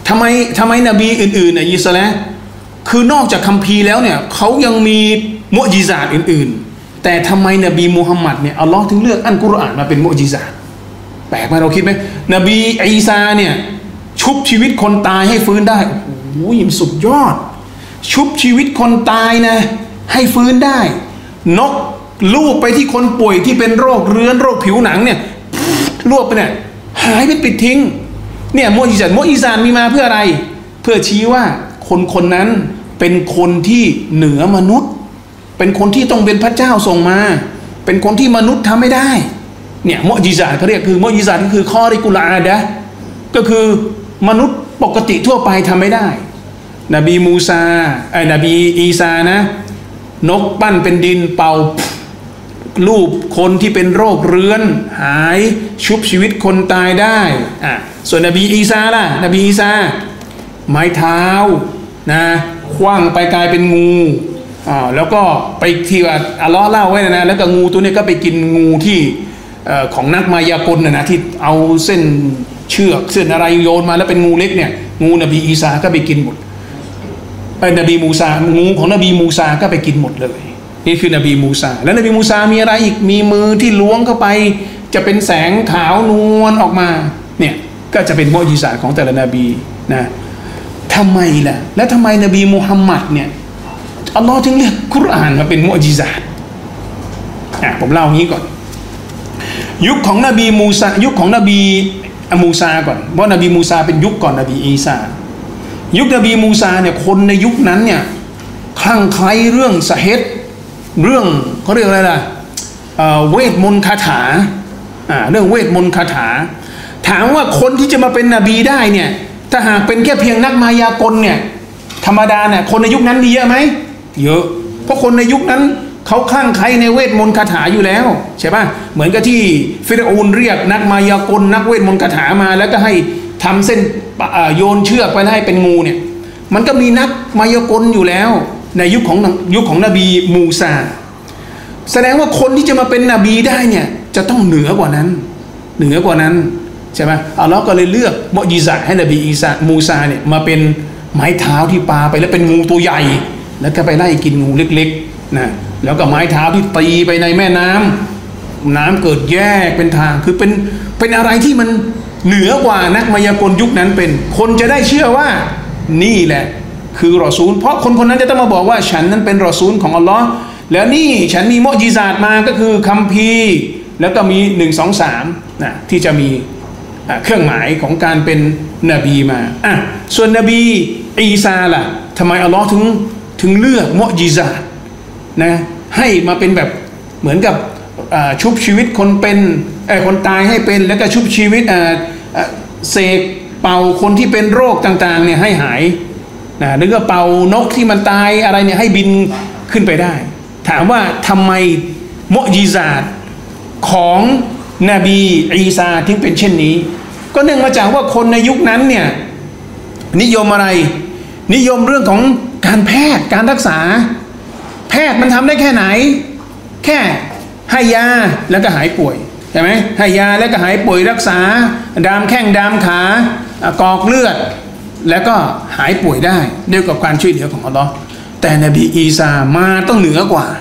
ทำไมนบีอื่นๆอิสลามคือนอกจากคัมภีร์แล้วเนี่ยเขายังมีมุอ์ญิซาตอื่นๆแต่ทำไมนบีมุฮัมมัดเนี่ยอัลลอฮ์ถึงเลือกอัลกุรอานมาเป็นมุอ์ญิซาตแปลกไหมเราคิดไหมนบีอีสาเนี่ยชุบชีวิตคนตายให้ฟื้นได้โอ้โหสุดยอดชุบชีวิตคนตายนะให้ฟื้นได้นกลูบไปที่คนป่วยที่เป็นโรคเรื้อนโรคผิวหนังเนี่ยลวบไปเนี่ยหายเป็นปิดทิ้งเนี่ยมุอ์ญิซาตมีมาเพื่ออะไรเพื่อชี้ว่าคนนั้นเป็นคนที่เหนือมนุษย์เป็นคนที่ต้องเป็นพระเจ้าส่งมาเป็นคนที่มนุษย์ทำไม่ได้เนี่ยมุอ์ญิซาตเขาเรียกคือมุอ์ญิซาตก็คือคอริกุลอาดะห์ก็คือมนุษย์ปกติทั่วไปทำไม่ได้นบีมูซานบีอีสานะนกปั้นเป็นดินเป่ารูปคนที่เป็นโรคเรื้อนหายชุบชีวิตคนตายได้ส่วนนบีอีสาล่ะนบีอีสาไม้เท้านะคว้างไปกลายเป็นงูแล้วก็ไปที่ว่าอัลเลาะห์เล่าไว้นะแล้วก็งูตัวนี้ก็ไปกินงูที่ของนักมายากลนะที่เอาเส้นเชือกเส้นอะไรโยนมาแล้วเป็นงูเล็กเนี่ยงูนบีอีสาก็ไปกินหมดนบีมูซางูของนบีมูซาก็ไปกินหมดเลยนี่คือนบีมูซาแล้วนบีมูซามีอะไรอีกมีมือที่ล้วงเข้าไปจะเป็นแสงขาวนวลออกมาเนี่ยก็จะเป็นมุอ์ญิซาตของแต่ละนบีนะทำไมล่ะและทำไมนบีมุฮัมมัดเนี่ยอัลลอฮ์จึงเรียกกุรอานมาเป็นมุอ์ญิซาตผมเล่าอย่างนี้ก่อนยุคของนบีมูซายุคของนบีมูซาก่อนเพราะนบีมูซาเป็นยุคก่อนนบีอีสายุคนบีมูซาเนี่ยคนในยุคนั้นเนี่ยคลั่งไคล้เรื่องสะเฮ็ดเรื่องเขาเรียกอะไรล่ะเวทมนต์คาถาเรื่องเวทมนต์คาถาถามว่าคนที่จะมาเป็นนบีได้เนี่ยถ้าหากเป็นแค่เพียงนักมายากลเนี่ยธรรมดาเนี่ยคนในยุคนั้นมีเยอะไหมเยอะเพราะคนในยุคนั้นเขาคลั่งไคล้ในเวทมนต์คาถาอยู่แล้วใช่ป่ะเหมือนกับที่ฟิรเอานเรียกนักมายากลนักเวทมนต์คาถามาแล้วก็ให้ทำเส้นโยนเชือกไปให้เป็นงูเนี่ยมันก็มีนักมายากลอยู่แล้วในยุคของนบีมูซาแสดงว่าคนที่จะมาเป็นนบีได้เนี่ยจะต้องเหนือกว่านั้นใช่ไหมอัลลอฮ์ก็เลยเลือกมุอ์ญิซาตให้นบีมูซาเนี่ยมาเป็นไม้เท้าที่ปาไปแล้วเป็นงูตัวใหญ่แล้วก็ไปไล่กินงูเล็กๆนะแล้วก็ไม้เท้าที่ตีไปในแม่น้ำเกิดแยกเป็นทางคือเป็นอะไรที่มันเหนือกว่านักมายากลยุคนั้นเป็นคนจะได้เชื่อว่านี่แหละคือรอซูลเพราะคนนั้นจะต้องมาบอกว่าฉันนั้นเป็นรอซูลของอัลลอฮ์แล้วนี่ฉันมีมุอ์ญิซาตมาก็คือคัมภีร์แล้วก็มี1 2 3นะที่จะมีเครื่องหมายของการเป็นนบีมาส่วนนบีอีสาล่ะทำไมอัลลอฮ์ถึงเลือกมุอ์ญิซาตนะให้มาเป็นแบบเหมือนกับชุบชีวิตคนเป็นคนตายให้เป็นแล้วก็ชุบชีวิตเสกเป่าคนที่เป็นโรคต่างๆเนี่ยให้หายนะหรือก็เป่านกที่มันตายอะไรเนี่ยให้บินขึ้นไปได้ถามว่าทำไมมุอ์ญิซาตของนบีอีสาถึงเป็นเช่นนี้ก็เนื่องมาจากว่าคนในยุคนั้นเนี่ยนิยมอะไรนิยมเรื่องของการแพทย์การรักษาแพทย์มันทำได้แค่ไหนแค่ให้ยาแล้วก็หายป่วยใช่ไหมให้ยาแล้วก็หายป่วยรักษาดามแข้งดามขากอกเลือดแล้วก็หายป่วยได้ด้วยกับการช่วยเหลือของอัลลอฮ์แต่นบีอีสามาต้องเหนือกว่า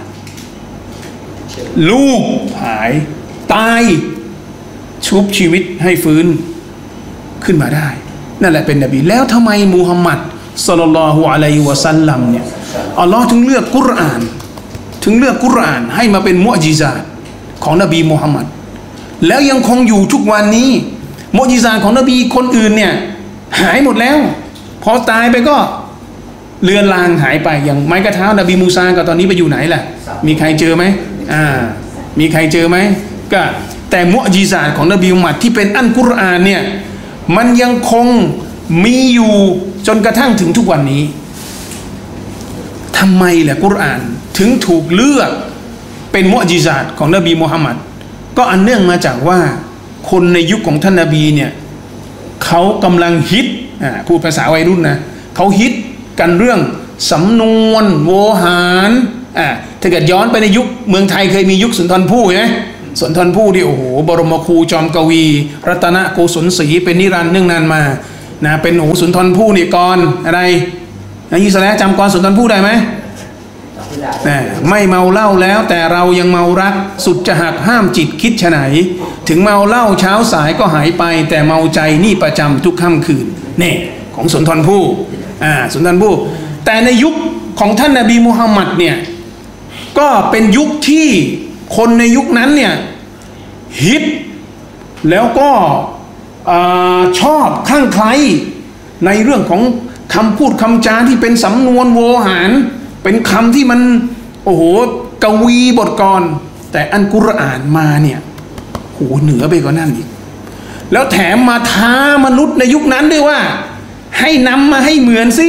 ลูกหายตายชุบชีวิตให้ฟื้นขึ้นมาได้นั่นแหละเป็นนบีแล้วทำไมมูฮัมหมัดศ็อลลัลลอฮุอะลัยฮิวะซัลลัมเนี่ยอัลลอฮ์ถึงเลือกกุรอานให้มาเป็นมุอ์ญิซาตของนบีมูฮัมหมัดแล้วยังคงอยู่ทุกวันนี้มุอ์ญิซาตของนบีคนอื่นเนี่ยหายหมดแล้วพอตายไปก็เลือนลางหายไปอย่างไม้กระเท้านบีมูซาก็ตอนนี้ไปอยู่ไหนล่ะมีใครเจอไหมมีใครเจอไหมก็แต่มุอ์ญิซาตของนบีมุฮัมมัดที่เป็นอัลกุรอานเนี่ยมันยังคงมีอยู่จนกระทั่งถึงทุกวันนี้ทำไมล่ะกุรอานถึงถูกเลือกเป็นมุอ์ญิซาตของนบีมุฮัมมัดก็อันเนื่องมาจากว่าคนในยุคของท่านนบีเนี่ยเขากำลังฮิตพูดภาษาวัยรุ่นนะเขาฮิตกันเรื่องสำนวนโวหารถ้าเกิดย้อนไปในยุคเมืองไทยเคยมียุคสุนทรภู่ไหมสุนทรภู่ที่โอ้โหบรมครูจอมกวีรัตนโกศลศรีเป็นนิรันดร์เนื่องนานมานะเป็นหนูสุนทรภู่นี่กรอะไรนะอิสลามจำกรสุนทรภู่ได้ไหมไม่เมาเหล้าแล้วแต่เรายังเมารักสุดจะหักห้ามจิตคิดฉะไหนถึงเมาเหล้าเช้าสายก็หายไปแต่เมาใจนี่ประจำทุกค่ำคืนนี่ของสุนทรภู่สุนทรภู่แต่ในยุคของท่านนบีมุฮัมมัดเนี่ยก็เป็นยุคที่คนในยุคนั้นเนี่ยฮิตแล้วก็ชอบคลั่งไคล้ในเรื่องของคำพูดคำจาที่เป็นสำนวนโวหารเป็นคำที่มันโอ้โหกวีบทกลอนแต่อัลกุรอานมาเนี่ยโหเหนือไปกว่านั้นอีกแล้วแถมมาท้ามนุษย์ในยุคนั้นด้วยว่าให้นำมาให้เหมือนสิ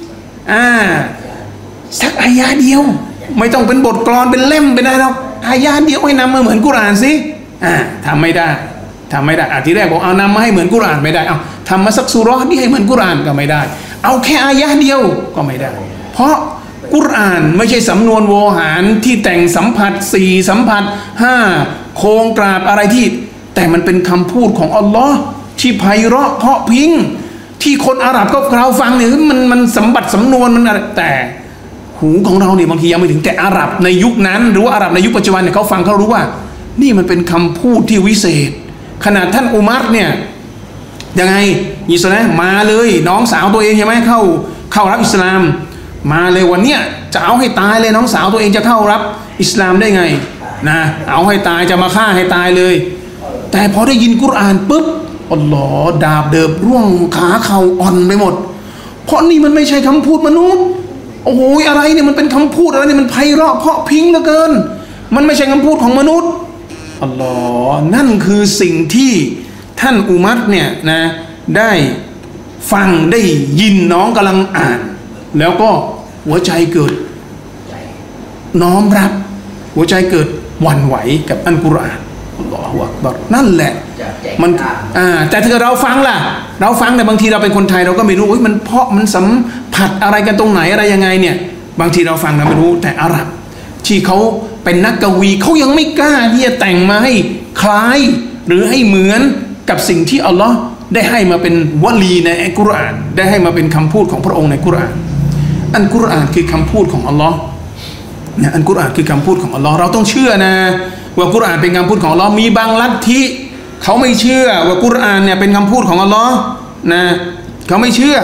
สักอายะเดียวไม่ต้องเป็นบทกลอนเป็นเล่มเป็นอะไรหรอกอายะเดียวให้นำมาเหมือนกุรอานสิทำไม่ได้ทีแรกบอกเอานำมาให้เหมือนกุรอานไม่ได้เอาทำมาสักซูเราะห์ที่ให้เหมือนกุรอานก็ไม่ได้เอาแค่อายะเดียวก็ไม่ได้เพราะกุรอานไม่ใช่สำนวนโวหารที่แต่งสัมผัส4สัมผัส5โครงกราบอะไรที่แต่มันเป็นคำพูดของอัลลอฮ์ที่ไพเราะเพราะพริ้งที่คนอาหรับก็เราฟังเนี่ยมันสัมบัติสำนวนมันอะไรแต่หูของเราเนี่ยบางทียังไม่ถึงแต่อาหรับในยุคนั้นหรือว่าอาหรับในยุคปัจจุบันเนี่ยเขาฟังเขารู้ว่านี่มันเป็นคำพูดที่วิเศษขนาดท่านอุมัรเนี่ยยังไงอิสลามมาเลยน้องสาวตัวเองใช่ไหมเข้ารับอิสลามมาเลยวันเนี้ยจะเอาให้ตายเลยน้องสาวตัวเองจะเข้ารับอิสลามได้ไงนะเอาให้ตายจะมาฆ่าให้ตายเลยแต่พอได้ยินกุรอานปุ๊บอัลลอฮ์ดาบเดิบร่วงขาเข่าอ่อนไปหมดเพราะนี่มันไม่ใช่คำพูดมนุษย์โอ้โหอะไรเนี่ยมันเป็นคำพูดอะไรเนี่ยมันไพเราะเพราะพริ้งเหลือเกินมันไม่ใช่คำพูดของมนุษย์อัลลอฮ์นั่นคือสิ่งที่ท่านอุมัรเนี่ยนะได้ฟังได้ยินน้องกำลังอ่านแล้วก็หัวใจเกิดน้อมรับหัวใจเกิดหวั่นไหวกับอัลกุรอานอัลลอฮฺอักบัรนั่นแหละมันแต่ถ้าเราฟังล่ะเราฟังแต่บางทีเราเป็นคนไทยเราก็ไม่รู้มันเพราะมันสัมผัสอะไรกันตรงไหนอะไรยังไงเนี่ยบางทีเราฟังเราไม่รู้แต่อาหรับที่เขาเป็นนักกวีเขายังไม่กล้าที่จะแต่งมาให้คล้ายหรือให้เหมือนกับสิ่งที่อัลลอฮ์ได้ให้มาเป็นวลีในอัลกุรอานได้ให้มาเป็นคำพูดของพระองค์ในกุรอานอัลกุรอานคือคำพูดของอัลลอฮ์เนี่ยอัลกุรอานคือคำพูดของอัลลอฮ์เราต้องเชื่อนะว่ากุรอานเป็นคำพูดของอัลลอฮ์มีบางลัทธิเขาไม่เชื่อว่ากุรอานเนี่ยเป็นคำพูดของอัลลอฮ์นะเขาไม่เชื่อ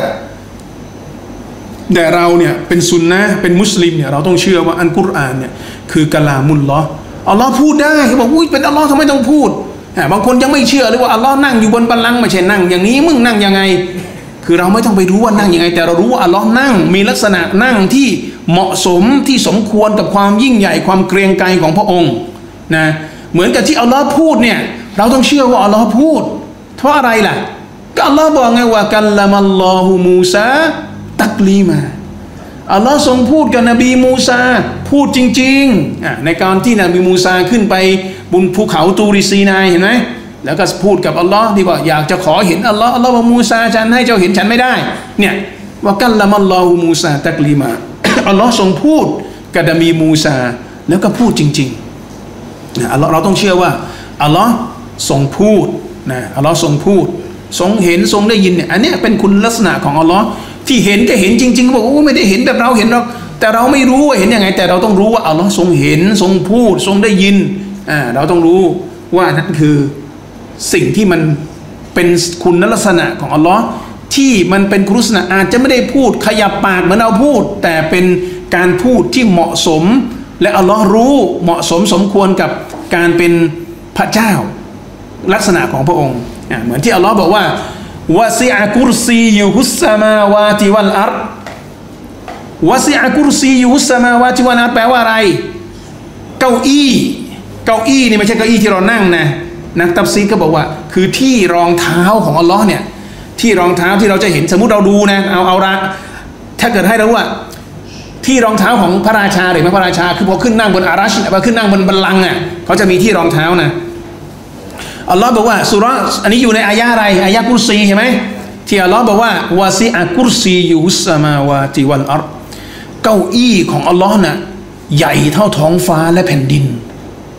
แต่เราเนี่ยเป็นซุนนะห์เป็นมุสลิมเนี่ยเราต้องเชื่อว่าอัลกุรอานเนี่ยคือกะลามุลลอฮ์อัลลอฮ์พูดได้เขาบอกอุ้ยเป็นอัลลอฮ์ทำไมต้องพูดบางคนยังไม่เชื่อเลยว่าอัลลอฮ์นั่งอยู่บนบัลลังก์ไม่ใช่นั่งอย่างนี้มึงนั่งยังไงคือเราไม่ต้องไปรู้ว่านั่งยังไงแต่เรารู้ว่าอัลลอฮ์นั่งมีลักษณะนั่งที่เหมาะสมที่สมควรกับความยิ่งใหญ่ความเกรียงไกรของพระองค์นะเหมือนกับที่อัลลอฮ์พูดเนี่ยเราต้องเชื่อว่าอัลลอฮ์พูดเพราะอะไรล่ะก็อัลลอฮ์บอกไงว่ากัลละมัลลอฮุมูซาตักลีมาอัลลอฮ์ทรงพูดกับนบีมูซาพูดจริงๆในการที่นบีมูซาขึ้นไปบนภูเขาตูริซีนายเห็นไหมแล้วก็พูดกับอัลลอฮ์ที่ว่าอยากจะขอเห็นอัลลอฮ์บอกมูซาฉันให้เจ้าเห็นฉันไม่ได้เนี่ยว่ากัลละมัลลอฮุมูซาตักลีมาอัลลอฮ์ทรงพูดกับนบีมูซาแล้วก็พูดจริงๆอัลลอฮ์เราต้องเชื่อว่าอัลลอฮ์ทรงพูดนะอัลลอฮ์ทรงพูดทรงเห็นทรงได้ยินเนี่ยอันนี้เป็นคุณลักษณะของอัลลอฮ์ที่เห็นก็เห็นจริงๆบอกโอ้ไม่ได้เห็นแบบเราเห็นหรอกแต่เราไม่รู้ว่าเห็นยังไงแต่เราต้องรู้ว่าอัลลอฮ์ทรงเห็นทรงพูดทรงได้ยินเราต้องรู้ว่านั่นคือสิ่งที่มันเป็นคุณลักษณะของอัลลอฮ์ที่มันเป็นคุณลักษณะอาจจะไม่ได้พูดขยับปากเหมือนเราพูดแต่เป็นการพูดที่เหมาะสมและอัลลอฮ์รู้เหมาะสมสมควรกับการเป็นพระเจ้าลักษณะของพระองค์เหมือนที่อัลลอฮ์บอกว่าวะซิอะกุรซียุฮุสสมาวาติวัลอัรฎ์วะซิอะกุรซียุฮุสสมาวาติวัลอัรฎ์แปลว่าอะไรเก้าอี้นี่ไม่ใช่เก้าอี้ที่เรานั่งนะนักตัฟซีรก็บอกว่าคือที่รองเท้าของอัลลอฮ์เนี่ยที่รองเท้าที่เราจะเห็นสมมุติเราดูนะเอาละถ้าเกิดให้เราว่าที่รองเท้าของพระราชาหรือพระราชาคือพอขึ้นนั่งบนอารัชพอขึ้นนั่งบนบัลลังก์เขาจะมีที่รองเท้านะอัลลอฮ์บอกว่าสุเราะห์อันนี้อยู่ในอายะอะไรอายะกุรซีใช่ไหมที่อัลลอฮ์บอกว่าวาซิอะกุรซียุสสมาวาติวัลอัรฎ์เก้าอี้ของอัลลอฮ์น่ะใหญ่เท่าท้องฟ้าและแผ่นดิน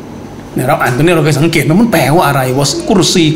เนี่ยเราอ่านตรงนี้เราเคยสังเกตมันแปลว่าอะไรวะกุรซี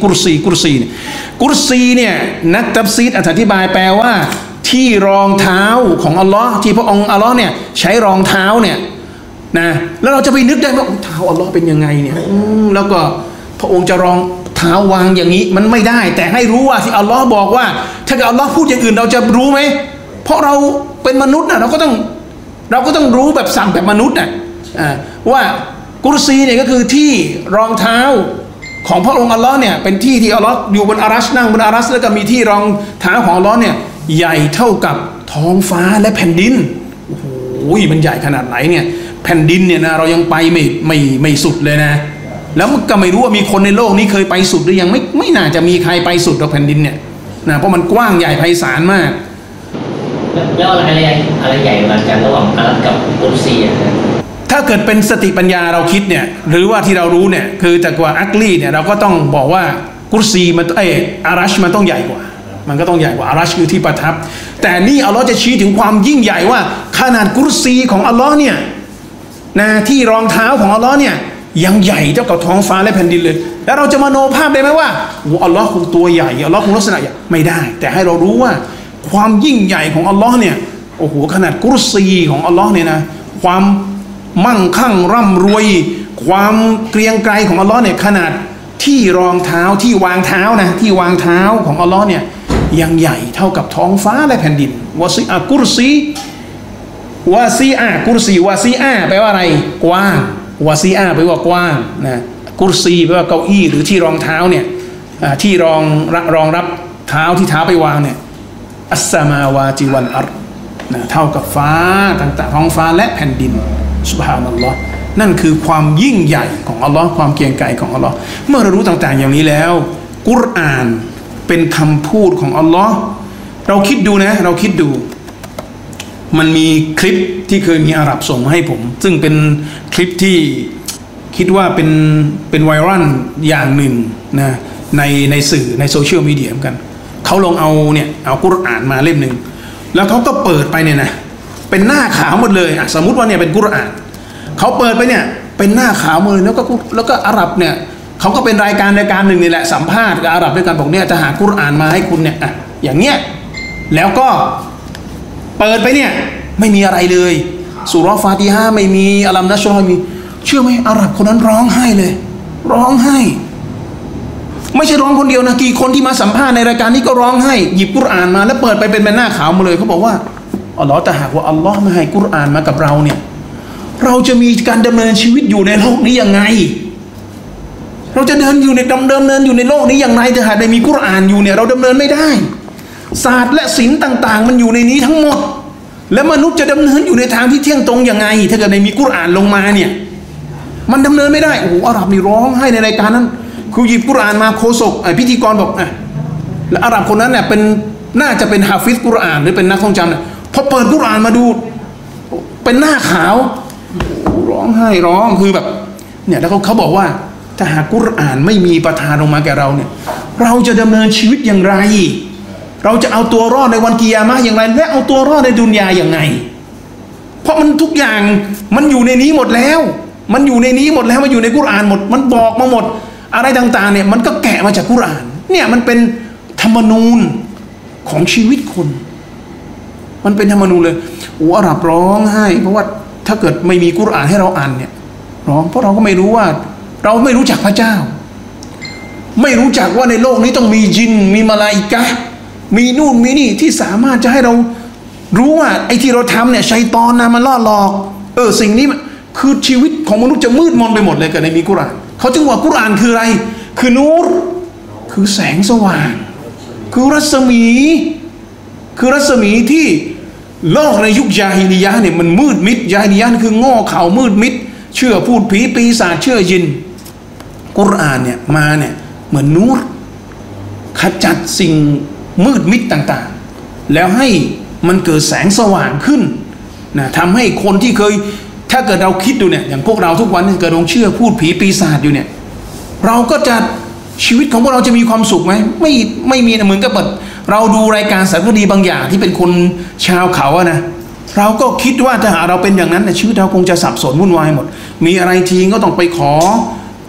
เนี่ยนักตัฟซีรอธิบายแปลว่าที่รองเท้าของอัลลอฮ์ที่พระองค์อัลลอฮ์เนี่ยใช้รองเท้าเนี่ยนะแล้วเราจะไปนึกได้ว่าเท้าอัลลอฮ์เป็นยังไงเนี่ยแล้วก็พระองค์จะรองเท้าวางอย่างนี้มันไม่ได้แต่ให้รู้ว่าที่อัลลอฮ์บอกว่าถ้าเกิดอัลลอฮ์พูดอย่างอื่นเราจะรู้ไหมเพราะเราเป็นมนุษย์นะเราก็ต้องรู้แบบสั่งแบบมนุษย์นะว่ากุรซีเนี่ยก็คือที่รองเท้าของพระองค์อัลลอฮ์เนี่ยเป็นที่ที่อัลลอฮ์อยู่บนอารัชนั่งบนอารัชแล้วก็มีที่รองเท้าของอัลลอฮ์เนี่ยใหญ่เท่ากับท้องฟ้าและแผ่นดินโอ้โหมันใหญ่ขนาดไหนเนี่ยแผ่นดินเนี่ยนะเรายังไปไม่สุดเลยนะแล้วก็ไม่รู้ว่ามีคนในโลกนี้เคยไปสุดหรือยังไม่น่าจะมีใครไปสุดหรอกแผ่นดินเนี่ยนะเพราะมันกว้างใหญ่ไพศาลมากแล้วอะไรใหญ่กว่ากันระหว่างอารัชกับกุรซีถ้าเกิดเป็นสติปัญญาเราคิดเนี่ยหรือว่าที่เรารู้เนี่ยคือจากว่าอักลีเนี่ยเราก็ต้องบอกว่ากุรซีมันอารัชมันต้องใหญ่กว่ามันก็ต้องใหญ่กว่าอารัชคือที่ประทับแต่นี่อัลลอฮ์จะชี้ถึงความยิ่งใหญ่ว่าขนาดกุรซีของอัลลอฮ์เนี่ยนะที่รองเท้าของอัลลอฮ์เนี่ยยังใหญ่เท่ากับท้องฟ้าและแผ่นดินเลยแล้วเราจะมโนภาพได้ไหมว่าอัลลอฮ์คงตัวใหญ่อัลลอฮ์คงลักษณะใหญ่ไม่ได้แต่ให้เรารู้ว่าความยิ่งใหญ่ของอัลลอฮ์เนี่ยโอ้โหขนาดกุรซีของอัลลอฮ์เนี่ยนะความมั่งคั่งร่ำรวยความเกรียงไกรของอัลลอฮ์เนี่ยขนาดที่รองเท้าที่วางเท้านะที่วางเท้าของอัลลอฮ์เนี่ยยังใหญ่เท่ากับท้องฟ้าและแผ่นดินวาซีอะกุรซีวาซีอะกุรซีวาซีอะแปลว่าอะไรกว้างวาซีอะแปลว่ากว้างนะกุรซีแปลว่าเก้าอี้หรือที่รองเท้าเนี่ยที่รองรับเท้าที่เท้าไปวางเนี่ยอัสสมาวาติวัลอัรฎนะเท่ากับฟ้าต่างๆท้องฟ้าและแผ่นดินซุบฮานัลลอฮ์นั่นคือความยิ่งใหญ่ของอัลลอฮ์ความเกรียงไกรของอัลลอฮ์เมื่อเรารู้ต่างๆอย่างนี้แล้วกุรอานเป็นคำพูดของอัลลอฮ์เราคิดดูนะเราคิดดูมันมีคลิปที่เคยมีอาหรับส่งมาให้ผมซึ่งเป็นคลิปที่คิดว่าเป็นไวรัลอย่างหนึ่งนะในสื่อในโซเชียลมีเดียเหมือนกันเขาลองเอากุรอานมาเล่มหนึ่งแล้วเขาก็เปิดไปเนี่ยนะเป็นหน้าขาวหมดเลยสมมุติว่าเนี่ยเป็นกุรอานเขาเปิดไปเนี่ยเป็นหน้าขาวหมดเลยแล้วก็อาหรับเนี่ยเขาก็เป็นรายการหนึ่งนี่แหละสัมภาษณ์กับอาหรับด้วยกันบอกเนี่ยจะหากุรอานมาให้คุณเนี่ยอย่างเงี้ยแล้วก็เปิดไปเนี่ยไม่มีอะไรเลยซูเราะห์ฟาติฮะห์ไม่มีอัลลัมนัชรอฮ์ไม่มีเชื่อไหมอาหรับคนนั้นร้องไห้เลยร้องไห้ไม่ใช่ร้องคนเดียวนะกี่คนที่มาสัมภาษณ์ในรายการนี้ก็ร้องไห้หยิบกุรอานมาแล้วเปิดไปเป็นหน้าขาวมาเลยเขาบอกว่าอัลลอฮ์แต่หากว่าอัลลอฮ์ไม่ให้กุรอานมากับเราเนี่ยเราจะมีการดำเนินชีวิตอยู่ในโลกนี้ยังไงเราจะเดินอยู่ในดำเนินอยู่ในโลกนี้อย่างไรถ้าหากได้มีกุรอานอยู่เนี่ยเราดำเนินไม่ได้ศาสตร์และศิลป์ต่างๆมันอยู่ในนี้ทั้งหมดแล้วมนุษย์จะดำเนินอยู่ในทางที่เที่ยงตรงยังไงถ้าเกิดได้มีกุรอานลงมาเนี่ยมันดำเนินไม่ได้โอ้โหอาหรับนี่ร้องไห้ในรายการนั้นคือหยิบกุรอานมาโฆษกพิธีกรบอกแล้วอาหรับคนนั้นเนี่ยน่าจะเป็นฮาฟิซกุรอานหรือเป็นนักท่องจำเนี่ยพอเปิดกุรอานมาดูเป็นหน้าขาวร้องไห้ร้องคือแบบเนี่ยแล้วเขาบอกว่าถ้าหากกุรอานไม่มีประทานลงมาแก่เราเนี่ยเราจะดำเนินชีวิตอย่างไรเราจะเอาตัวรอดในวันกิยามะห์อย่างไรและเอาตัวรอดในดุนยาอย่างไงเพราะมันทุกอย่างมันอยู่ในนี้หมดแล้วมันอยู่ในนี้หมดแล้วมันอยู่ในกุรอานหมดมันบอกมาหมดอะไรต่างๆเนี่ยมันก็แกะมาจากกุรอานเนี่ยมันเป็นธรรมนูญของชีวิตคนมันเป็นธรรมนูญเลยอาหรับร้องไห้เพราะว่าถ้าเกิดไม่มีกุรอานให้เราอ่านเนี่ยร้องเพราะเราก็ไม่รู้ว่าเราไม่รู้จักพระเจ้าไม่รู้จักว่าในโลกนี้ต้องมีญินมีมลาอิกะห์มีนู่นมีนี่ที่สามารถจะให้เรารู้ว่าไอ้ที่เราทำเนี่ยชัยฏอนนะมันล่อหลอกสิ่งนี้คือชีวิตของมนุษย์จะมืดมนไปหมดเลยกับในมีกุรอานเขาจึงว่ากุรอานคืออะไรคือนูรคือแสงสว่างคือรัศมีที่โลกในยุคญาฮิลิยะห์เนี่ยมันมืดมิดญาฮิลิยะห์คือโง่เขลามืดมิดเชื่อพูดผีปีศาจเชื่อยินกุรอานเนี่ยมาเนี่ยเหมือนนูรขจัดสิ่งมืดมิดต่างๆแล้วให้มันเกิดแสงสว่างขึ้นนะทำให้คนที่เคยถ้าเกิดเราคิดดูเนี่ยอย่างพวกเราทุกวันเนี่ยเกิดลงเชื่อพูดผีปีศาจอยู่เนี่ยเราก็จะชีวิตของพวกเราจะมีความสุขไหมไม่มีนะเหมือนกับเราดูรายการสารคดีบางอย่างที่เป็นคนชาวเขาอะนะเราก็คิดว่าถ้าหากเราเป็นอย่างนั้นชีวิตเราคงจะสับสนวุ่นวายหมดมีอะไรทีก็ต้องไปขอโต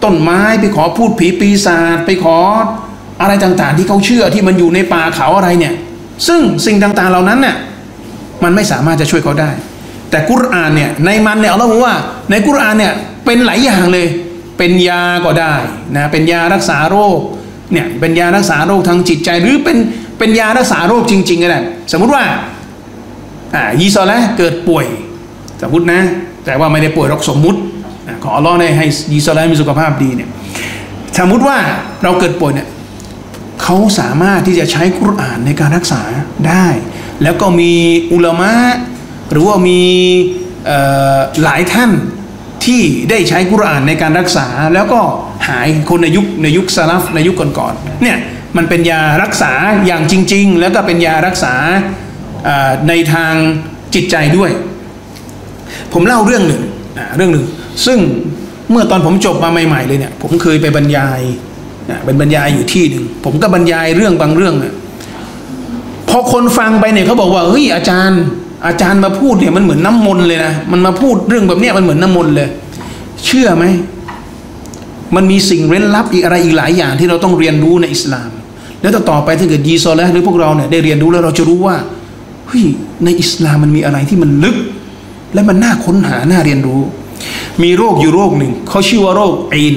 ต้นไม้ไปขอพูดผีปีศาจไปขออะไรต่างๆที่เขาเชื่อที่มันอยู่ในป่าเขาอะไรเนี่ยซึ่งสิ่งต่างๆเหล่านั้นเนี่ยมันไม่สามารถจะช่วยเขาได้แต่กุรอานเนี่ยในมันเนี่ยอัลเลาะห์บอกว่าในกุรอานเนี่ยเป็นหลายอย่างเลยเป็นยาก็ได้นะเป็นยารักษาโรคเนี่ยเป็นยารักษาโรคทางจิตใจหรือเป็นยารักษาโรคจริงๆก็ได้สมมุติว่ายีซอละเกิดป่วยสมมุตินะแต่ว่าไม่ได้ป่วยโรคสมมุติขออัลเลาะห์ได้ให้ยีซอละมีสุขภาพดีเนี่ยสมมุติว่าเราเกิดป่วยเนี่ยเขาสามารถที่จะใช้กุรอานในการรักษาได้แล้วก็มีอุลามะหรือว่ามีหลายท่านที่ได้ใช้กุรอานในการรักษาแล้วก็หายคนในยุคซะลัฟในยุคก่อนๆเนี่ยมันเป็นยารักษาอย่างจริงๆแล้วก็เป็นยารักษาในทางจิตใจด้วยผมเล่าเรื่องหนึ่งซึ่งเมื่อตอนผมจบมาใหม่ๆเลยเนี่ยผมเคยไปบรรยายเป็นบรรยายอยู่ที่หนึ่งผมก็บรรยายเรื่องบางเรื่องเนี่ยพอคนฟังไปเนี่ยเขาบอกว่าเฮ้ยอาจารย์มาพูดเนี่ยมันเหมือนน้ำมนต์เลยนะมันมาพูดเรื่องแบบเนี้ยมันเหมือนน้ำมนต์เลยเชื่อไหมมันมีสิ่งเร้นลับอีกอะไรอีกหลายอย่างที่เราต้องเรียนรู้ในอิสลามแล้วต่อไปถ้าเกิดยีซอละห์หรือพวกเราเนี่ยได้เรียนรู้แล้วเราจะรู้ว่าเฮ้ยในอิสลามมันมีอะไรที่มันลึกและมันน่าค้นหาน่าเรียนรู้มีโรคอยู่โรคหนึ่งเขาชื่อว่าโรคอีน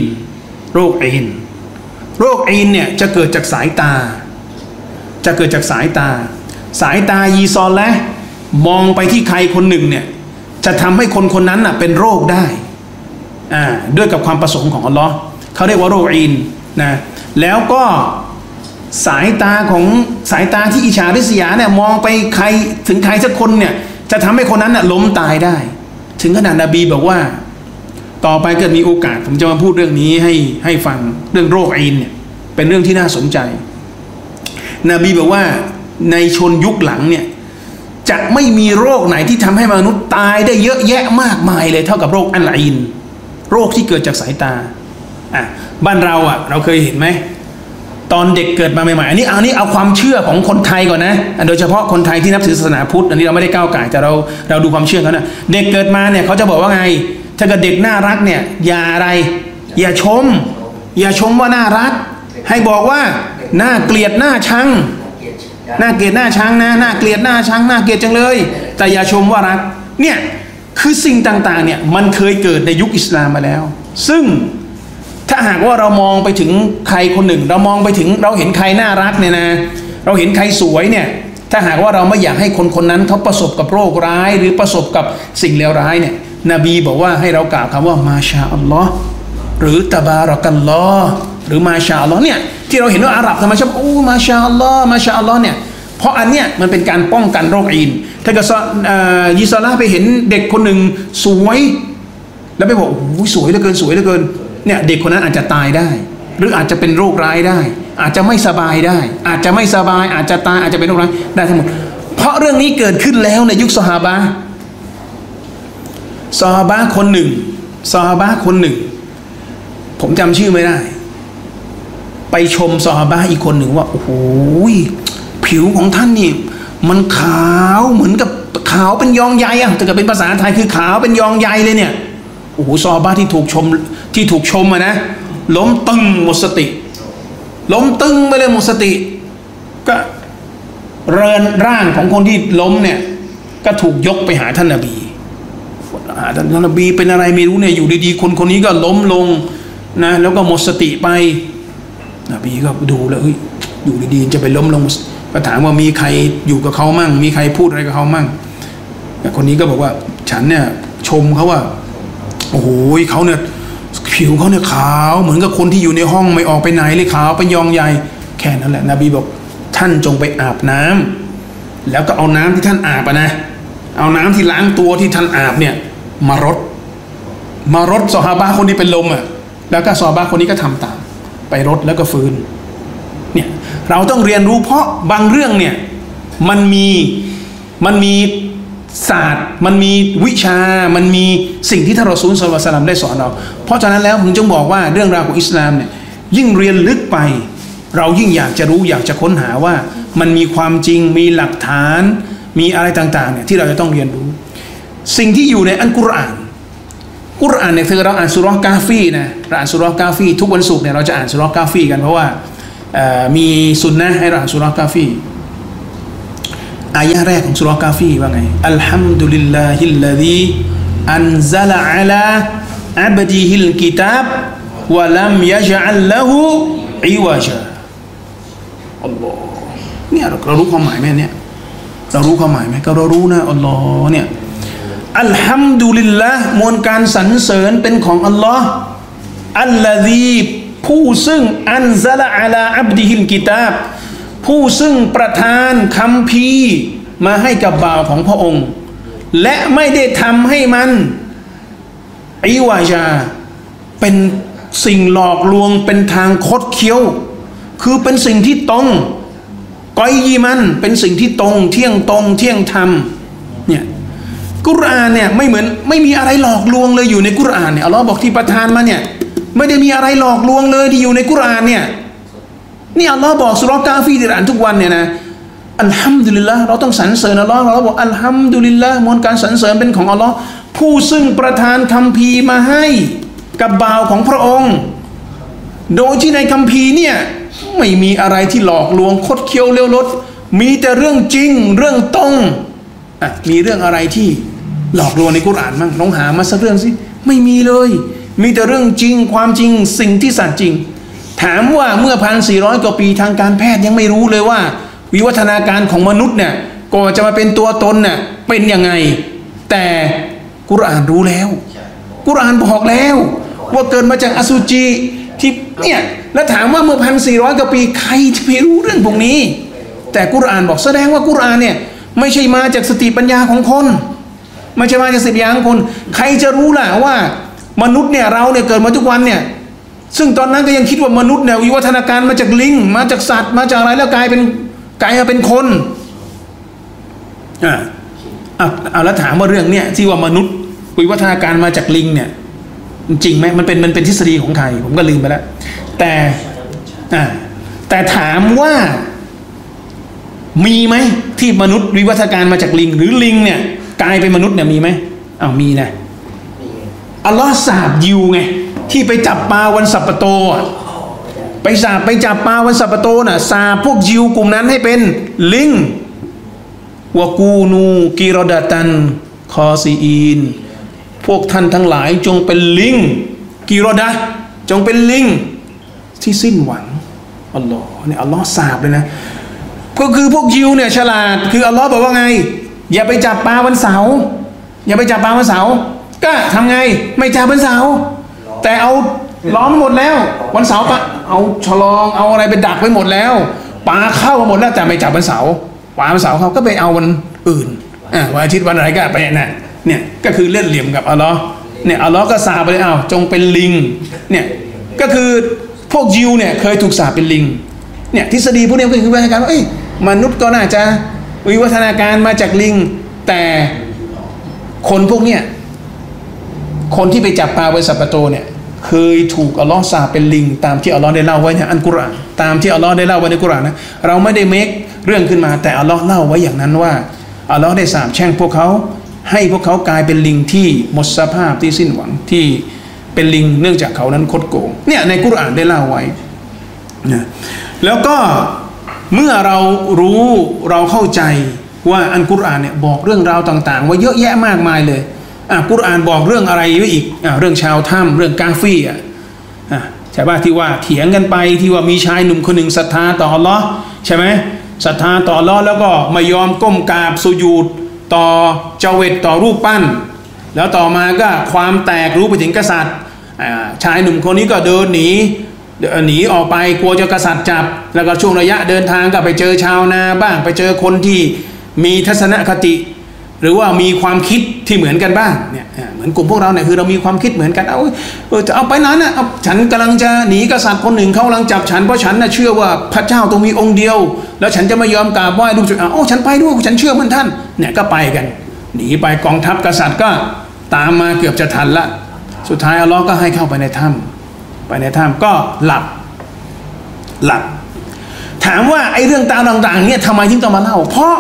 เนี่ยจะเกิดจากสายตาสายตายีซอละห์มองไปที่ใครคนหนึ่งเนี่ยจะทำให้คนนั้นน่ะเป็นโรคได้ด้วยกับความประสงค์ของอัลลอฮ์เขาเรียกว่าโรคอีนนะแล้วก็สายตาที่อิจฉาริษยาเนี่ยมองไปใครถึงใครสักคนเนี่ยจะทำให้คนนั้นน่ะล้มตายได้ถึงขนาดนบีบอกว่าต่อไปเกิดมีโอกาสผมจะมาพูดเรื่องนี้ให้ฟังเรื่องโรคอีนเนี่ยเป็นเรื่องที่น่าสนใจนบีบอกว่าในชนยุคหลังเนี่ยจะไม่มีโรคไหนที่ทำให้มนุษย์ตายได้เยอะแยะมากมายเลยเท่ากับโรคอัลอีนโรคที่เกิดจากสายตาบ้านเราเราเคยเห็นไหมตอนเด็กเกิดมาใหม่ๆอันนี้เอาความเชื่อของคนไทยก่อนนะโดยเฉพาะคนไทยที่นับถือศาสนาพุทธอันนี้เราไม่ได้ก้าวไก่แต่เราดูความเชื่อเขานะเด็กเกิดมาเนี่ยเขาจะบอกว่าไงถ้าเกิดเด็กน่ารักเนี่ยอย่าชมว่าน่ารักให้บอกว่าน่าเกลียดน่าชังน่าเกลียดน่าชังนะน่าเกลียดน่าชังน่าเกลียดจังเลยแต่อย่าชมว่ารักเนี่ยคือสิ่งต่างๆเนี่ยมันเคยเกิดในยุคอิสลามมาแล้วซึ่งถ้าหากว่าเรามองไปถึงใครคนหนึ่งเรามองไปถึงเราเห็นใครน่ารักเนี่ยนะเราเห็นใครสวยเนี่ยถ้าหากว่าเราไม่อยากให้คนนั้นเขาประสบกับโรคร้ายหรือประสบกับสิ่งเลวร้ายเนี่ยนบีบอกว่าให้เรากล่าวคำว่ามาชาอัลลอฮ์หรือตะบารักัลลอฮ์หรือมาชาอัลลอฮ์เนี่ยที่เราเห็นว่าอาหรับทำไมชอบมาชาอัลลอฮ์มาชาอัลลอฮ์เนี่ยเพราะอันเนี้ยมันเป็นการป้องกันโรคอีนถ้าเกิดยีซอละห์ไปเห็นเด็กคนหนึ่งสวยแล้วไปบอกโอ้ยสวยเหลือเกินเนี่ยเด็กคนนั้นอาจจะตายได้หรืออาจจะเป็นโรคร้ายได้อาจจะไม่สบายได้อาจจะไม่สบายอาจจะตายอาจจะเป็นโรคร้ายได้ทั้งหมดเพราะเรื่องนี้เกิดขึ้นแล้วในยุคซอฮาบะห์คนหนึ่งผมจำชื่อไม่ได้ไปชมซอฮาบะห์อีกคนหนึ่งว่าโอ้โหผิวของท่านนี่มันขาวเหมือนกับขาวเป็นยองใยแต่ก็เป็นภาษาไทยคือขาวเป็นยองใยเลยเนี่ยโอ้โหซอฮาบะห์ที่ถูกชมนะล้มตึงหมดสติล้มตึงไปเลยหมดสติก็เรือนร่างของคนที่ล้มเนี่ยก็ถูกยกไปหาท่านนบีท่านนบีเป็นอะไรไม่รู้เนี่ยอยู่ดีๆคนนี้ก็ล้มลงนะแล้วก็หมดสติไปนบีก็ดูแล้วอยู่ดีๆจะไปล้มลงก็ถามว่ามีใครอยู่กับเขามั่งมีใครพูดอะไรกับเขามั่งแต่คนนี้ก็บอกว่าฉันเนี่ยชมเขาว่าโอ้โหเขาเนี่ยผิวเขาเนี่ยขาวเหมือนกับคนที่อยู่ในห้องไม่ออกไปไหนเลยขาวเป็นยองใยแค่นั้นแหละนบีบอกท่านจงไปอาบน้ำแล้วก็เอาน้ำที่ท่านอาบนะเอาน้ำที่ล้างตัวที่ท่านอาบเนี่ยมารดซอฮาบะห์คนที่เป็นลมแล้วก็ซอฮาบะห์คนนี้ก็ทำตามไปรดแล้วก็ฟื้นเนี่ยเราต้องเรียนรู้เพราะบางเรื่องเนี่ยมันมีศาสตร์มันมีวิชามันมีสิ่งที่ท่านรอซูลศ็อลลัลลอฮุอะลัยฮิวะซัลลัมได้สอนเราเพราะฉะนั้นแล้วผมจึงบอกว่าเรื่องราวของอิสลามเนี่ยยิ่งเรียนลึกไปเรายิ่งอยากจะรู้อยากจะค้นหาว่ามันมีความจริงมีหลักฐานมีอะไรต่างๆเนี่ยที่เราจะต้องเรียนรู้สิ่งที่อยู่ในอัลกุรอานกุรอานเนี่ยคือเราอ่านซูเราะห์กาฟีนะเราอ่านซูเราะห์กาฟีทุกวันศุกร์เนี่ยเราจะอ่านซูเราะห์กาฟีกันเพราะว่ามีสุนนะให้เราอ่านซูเราะห์กาฟีอายะห์แรกของซูเราะห์กาฟีว่าไงอัลฮัมดุลิลลาฮิลลซีอันซะละอะลาอับดิฮิลกิตาบวะลัมยะจอัลละฮูอิวะจาอัลลอฮ์เนี่ยเรารู้ความหมายไหมเนี่ยเรารู้ความหมายไหมก็เรารู้นะอัลลอฮ์เนี่ยอัลฮัมดุลิลละห์มวลการสรรเสริญเป็นของอัลลอฮ์อัลลซีผู้ซึ่งอันซะละอะลาอับดิฮิลกิตาบผู้ซึ่งประทานคัมภีร์มาให้กับบ่าวของพระองค์และไม่ได้ทำให้มันอิวาจาเป็นสิ่งหลอกลวงเป็นทางคดเคี้ยวคือเป็นสิ่งที่ตรงกอยยีมันเป็นสิ่งที่ตรงเที่ยงธรรมเนี่ยกุรอานเนี่ยไม่เหมือนไม่มีอะไรหลอกลวงเลยอยู่ในกุรอานเนี่ยอัลลอฮ์บอกที่ประทานมาเนี่ยไม่ได้มีอะไรหลอกลวงเลยที่อยู่ในกุรอานเนี่ยนี่อัลลอฮ์บอกซูเราะห์กาฟีที่อ่านทุกวันเนี่ยนะอัลฮัมดุลิลละห์เราต้องสรรเสริญอัลลอฮ์เราบอกอัลฮัมดุลิลละห์มวลการสรรเสริญเป็นของอัลลอฮ์ผู้ซึ่งประทานคัมภีร์มาให้กับบ่าวของพระองค์โดยที่ในคัมภีร์เนี่ยไม่มีอะไรที่หลอกลวงคดเคี้ยวเลี้ยวลดมีแต่เรื่องจริงเรื่องตรงมีเรื่องอะไรที่หลอกลวงในกุรอานมั่งลองหามาสักเรื่องสิไม่มีเลยมีแต่เรื่องจริงความจริงสิ่งที่สัตย์จริงถามว่าเมื่อ1,400 กว่าปีทางการแพทย์ยังไม่รู้เลยว่าวิวัฒนาการของมนุษย์เนี่ยก่อนจะมาเป็นตัวตนเนี่ยเป็นยังไงแต่กุรอานรู้แล้วกุรอานบอกแล้วว่าเกิดมาจากอสุจิที่เนี่ยแล้วถามว่าเมื่อ1,400 กว่าปีใครจะไปรู้เรื่องพวกนี้แต่กุรอานบอกแสดงว่ากุรอานเนี่ยไม่ใช่มาจากสติปัญญาของคนไม่ใช่มาจากสติปัญญาของคนใครจะรู้ล่ะว่ามนุษย์เนี่ยเราเนี่ยเกิดมาทุกวันเนี่ยซึ่งตอนนั้นก็ยังคิดว่ามนุษย์เนี่ยวิวัฒนาการมาจากลิงมาจากสัตว์มาจากอะไรแล้วกลายมาเป็นคนเอาแล้วถามว่าเรื่องเนี้ยที่ว่ามนุษย์วิวัฒนาการมาจากลิงเนี่ยจริงไหมมันเป็นทฤษฎีของใครผมก็ลืมไปแล้วแต่ถามว่ามีไหมที่มนุษย์วิวัฒนาการมาจากลิงหรือลิงเนี่ยกลายเป็นมนุษย์เนี่ยมีไหมมีนะอัลลอฮ์สาบยิวไงที่ไปจับปลาวันสัปโตไปจับปลาวันสัปโตน่ะสาบพวกยิวกลุ่มนั้นให้เป็นลิงวะกูนูกิรดะตันคอซีอีนพวกท่านทั้งหลายจงเป็นลิงกิรดะจงเป็นลิงที่สิ้นหวังอัลลอฮ์เนี่ยอัลลอฮ์สาบเลยนะก็คือพวกยิวเนี่ยฉลาดคืออัลลอฮ์บอกว่าไงอย่าไปจับปลาวันเสาร์ก็ทำไงไม่จับวันเสาร์แต่เอาล้อมหมดแล้ววันเสาร์ปะเอาฉลองเอาอะไรไปดักไว้หมดแล้วปลาเข้าหมดแล้วแต่ไม่จับวันเสาร์ปลาวันเสาร์เขาก็ไปเอาวันอื่นวันอาทิตย์วันอะไรก็ไปเนี่ยก็คือเล่นเหลี่ยมกับอัลลอฮ์เนี่ยอัลลอฮ์ก็สาปไปเลยจงเป็นลิงเนี่ยก็คือพวกยิวเนี่ยเคยถูกสาปเป็นลิงเนี่ยทฤษฎีพวกนี้ก็คือวิวัฒนาการว่ามนุษย์ก็น่าจะวิวัฒนาการมาจากลิงแต่คนพวกเนี้ยคนที่ไปจับปลาไว้สัปโตเนี่ยเคยถูกอัลลอฮ์สาปเป็นลิงตามที่อัลลอฮ์ได้เล่าไว้ในอัลกุรอานตามที่อัลลอฮ์ได้เล่าไว้ในกุรอานนะเราไม่ได้เมคเรื่องขึ้นมาแต่อัลลอฮ์เล่าไว้อย่างนั้นว่าอัลลอฮ์ได้สาปแช่งพวกเขาให้พวกเขากลายเป็นลิงที่หมดสภาพที่สิ้นหวังที่เป็นลิงเนื่องจากเขานั้นคดโกงเนี่ยในกุรอานได้เล่าไว้นะแล้วก็เมื่อเรารู้เราเข้าใจว่าอัลกุรอานเนี่ยบอกเรื่องราวต่างๆว่าเยอะแยะมากมายเลยกุรอานบอกเรื่องอะไรไว้อีกเรื่องชาวถ้ำเรื่องกาฟีใช่ป่ะที่ว่าเถียงกันไปที่ว่ามีชายหนุ่มคนหนึ่งศรัทธาต่ออัลลอฮ์ใช่ไหมศรัทธาต่ออัลลอฮ์แล้วก็ไม่ยอมก้มกราบสุญูดต่อเจวิตต่อรูปปั้นแล้วต่อมาก็ความแตกรู้ไปถึงกษัตริย์ชายหนุ่มคนนี้ก็เดินหนีออกไปกลัวจะกษัตริย์จับแล้วก็ช่วงระยะเดินทางก็ไปเจอชาวนาบ้างไปเจอคนที่มีทัศนคติหรือว่ามีความคิดที่เหมือนกันบ้างเนี่ยเหมือนกลุ่มพวกเราเนี่ยคือเรามีความคิดเหมือนกันจะเอาไปนั้นนะฉันกำลังจะหนีกษัตริย์คนหนึ่งเขากำลังจับฉันเพราะฉันน่ะเชื่อว่าพระเจ้าต้องมีองค์เดียวแล้วฉันจะไม่ยอมกราบไหว้รูปฉันไปด้วยฉันเชื่อมันท่านเนี่ยก็ไปกันหนีไปกองทัพกษัตริย์ก็ตามมาเกือบจะทันละสุดท้ายอัลลอฮ์ก็ให้เข้าไปในถ้ำก็หลับถามว่าไอ้เรื่องต่างๆเนี่ยทำไมถึงต้องมาเล่าเพราะ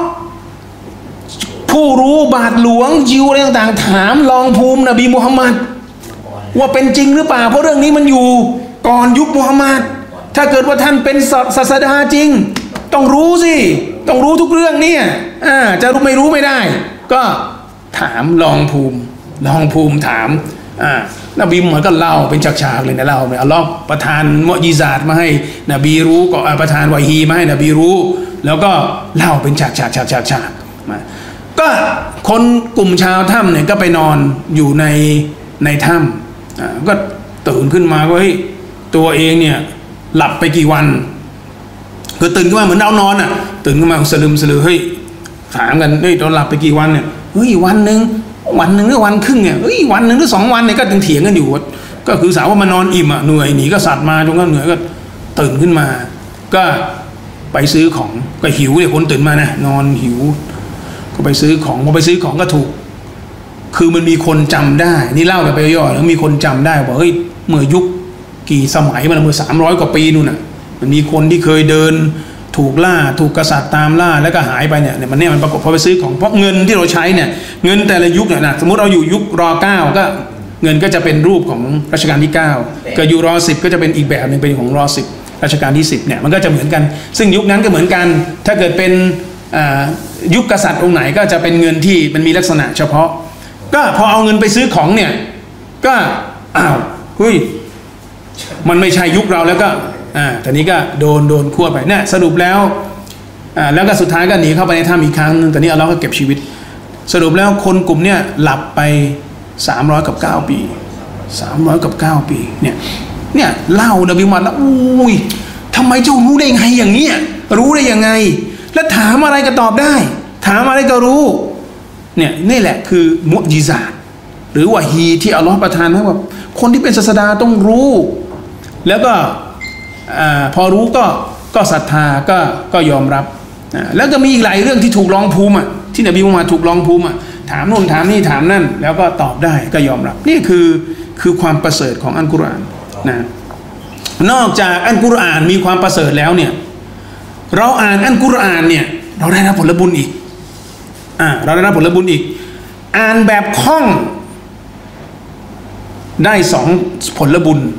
ผู้รู้บาทหลวงยิวอะไรต่างๆถามลองภูมินบีมุฮัมมัดว่าเป็นจริงหรือเปล่าเพราะเรื่องนี้มันอยู่ก่อนยุคมุฮัมมัดถ้าเกิดว่าท่านเป็นศาสดาจริงต้องรู้สิต้องรู้ทุกเรื่องเนี่ยจะรู้ไม่ได้ก็ถามลองภูมิถามนบีมุฮัมมัดก็เล่าเป็นฉากๆเลยนะเล่าอัลลอฮ์ประทานมุอญิซาตมาให้นบีรู้ก็ประทานวะฮีมาให้นบีรู้แล้วก็เล่าเป็นฉากมาก็คนกลุ่มชาวถ้ำเนี่ยก็ไปนอนอยู่ในถ้ำก็ตื่นขึ้นมาว่าเฮ้ยตัวเองเนี่ยหลับไปกี่วันก็ตื่นขึ้นมาเหมือนเรานอนตื่นขึ้นมาสลืมเฮ้ยถามกันเฮ้ยเราหลับไปกี่วันเนี่ยเฮ้ยวันหนึ่งหรือวันครึ่งเนี่ยเฮ้ยวันหนึ่งหรือ2 วันเนี่ยก็ยังเถียงกันอยู่ก็คือสาวว่ามานอนอิ่มเหนื่อยหนีก็สัตว์มาจนก็เหนื่อยก็ตื่นขึ้นมาก็ไปซื้อของก็หิวเนี่ยคนตื่นมานะนอนหิวก็ไปซื้อของพอไปซื้อของก็ถูกคือมันมีคนจำได้นี่เล่าไปย่อแล้วมีคนจำได้บอกเฮ้ยเมื่อยุคกี่สมัยมันเมื่อ300 กว่าปีนู่นน่ะมันมีคนที่เคยเดินถูกล่าถูกกษัตริย์ตามล่าแล้วก็หายไปเนี่ยมันปรากฏพอไปซื้อของเพราะเงินที่เราใช้เนี่ยเงินแต่ละยุคเนี่ยนะสมมติเราอยู่ยุคร.9ก็เงินก็จะเป็นรูปของรัชกาลที่9ก็อยู่ร.10ก็จะเป็นอีกแบบนึงเป็นของร.10รัชกาลที่10เนี่ยมันก็จะเหมือนกันซึ่งยุคนั้นก็เหมือนกันถ้าเกิดเป็นยุคกษัตริย์องค์ไหนก็จะเป็นเงินที่มันมีลักษณะเฉพาะก็พอเอาเงินไปซื้อของเนี่ยก็เฮ้ยมันไม่ใช่ยุคเราแล้วก็ตอนนี้ก็โดนคั่วไปเนี่ยสรุปแล้วแล้วก็สุดท้ายก็หนีเข้าไปในถ้ำอีกครั้งนึงตอนนี้อัลเลาะห์ก็เก็บชีวิตสรุปแล้วคนกลุ่มเนี่ยหลับไป309 ปี309 ปีเนี่ยเล่านบีมุฮัมมัดแล้วอุ้ยทำไมเจ้ารู้ได้ไงอย่างเนี้ยรู้ได้ยังไงแล้วถามอะไรก็ตอบได้ถามอะไรก็รู้เนี่ยนี่แหละคือมุอญิซาตหรือวะฮีที่อัลเลาะห์ประทานให้ว่าคนที่เป็นศาสดาต้องรู้แล้วก็พอรู้ก็ศรัทธาก็ยอมรับแล้วก็มีอีกหลายเรื่องที่ถูกลองภูมิที่นบีมุฮัมมัดถูกลองภูมิถามโน่นถามนี่ถามนั่นแล้วก็ตอบได้ก็ยอมรับนี่คือความประเสริฐของอัลกุรอานนะนอกจากอัลกุรอานมีความประเสริฐแล้วเนี่ยเราอ่านอัลกุรอานเนี่ยเราได้รับผลบุญอีกเราได้รับผลบุญอีกอ่านแบบคล่องได้2 ผลบุญ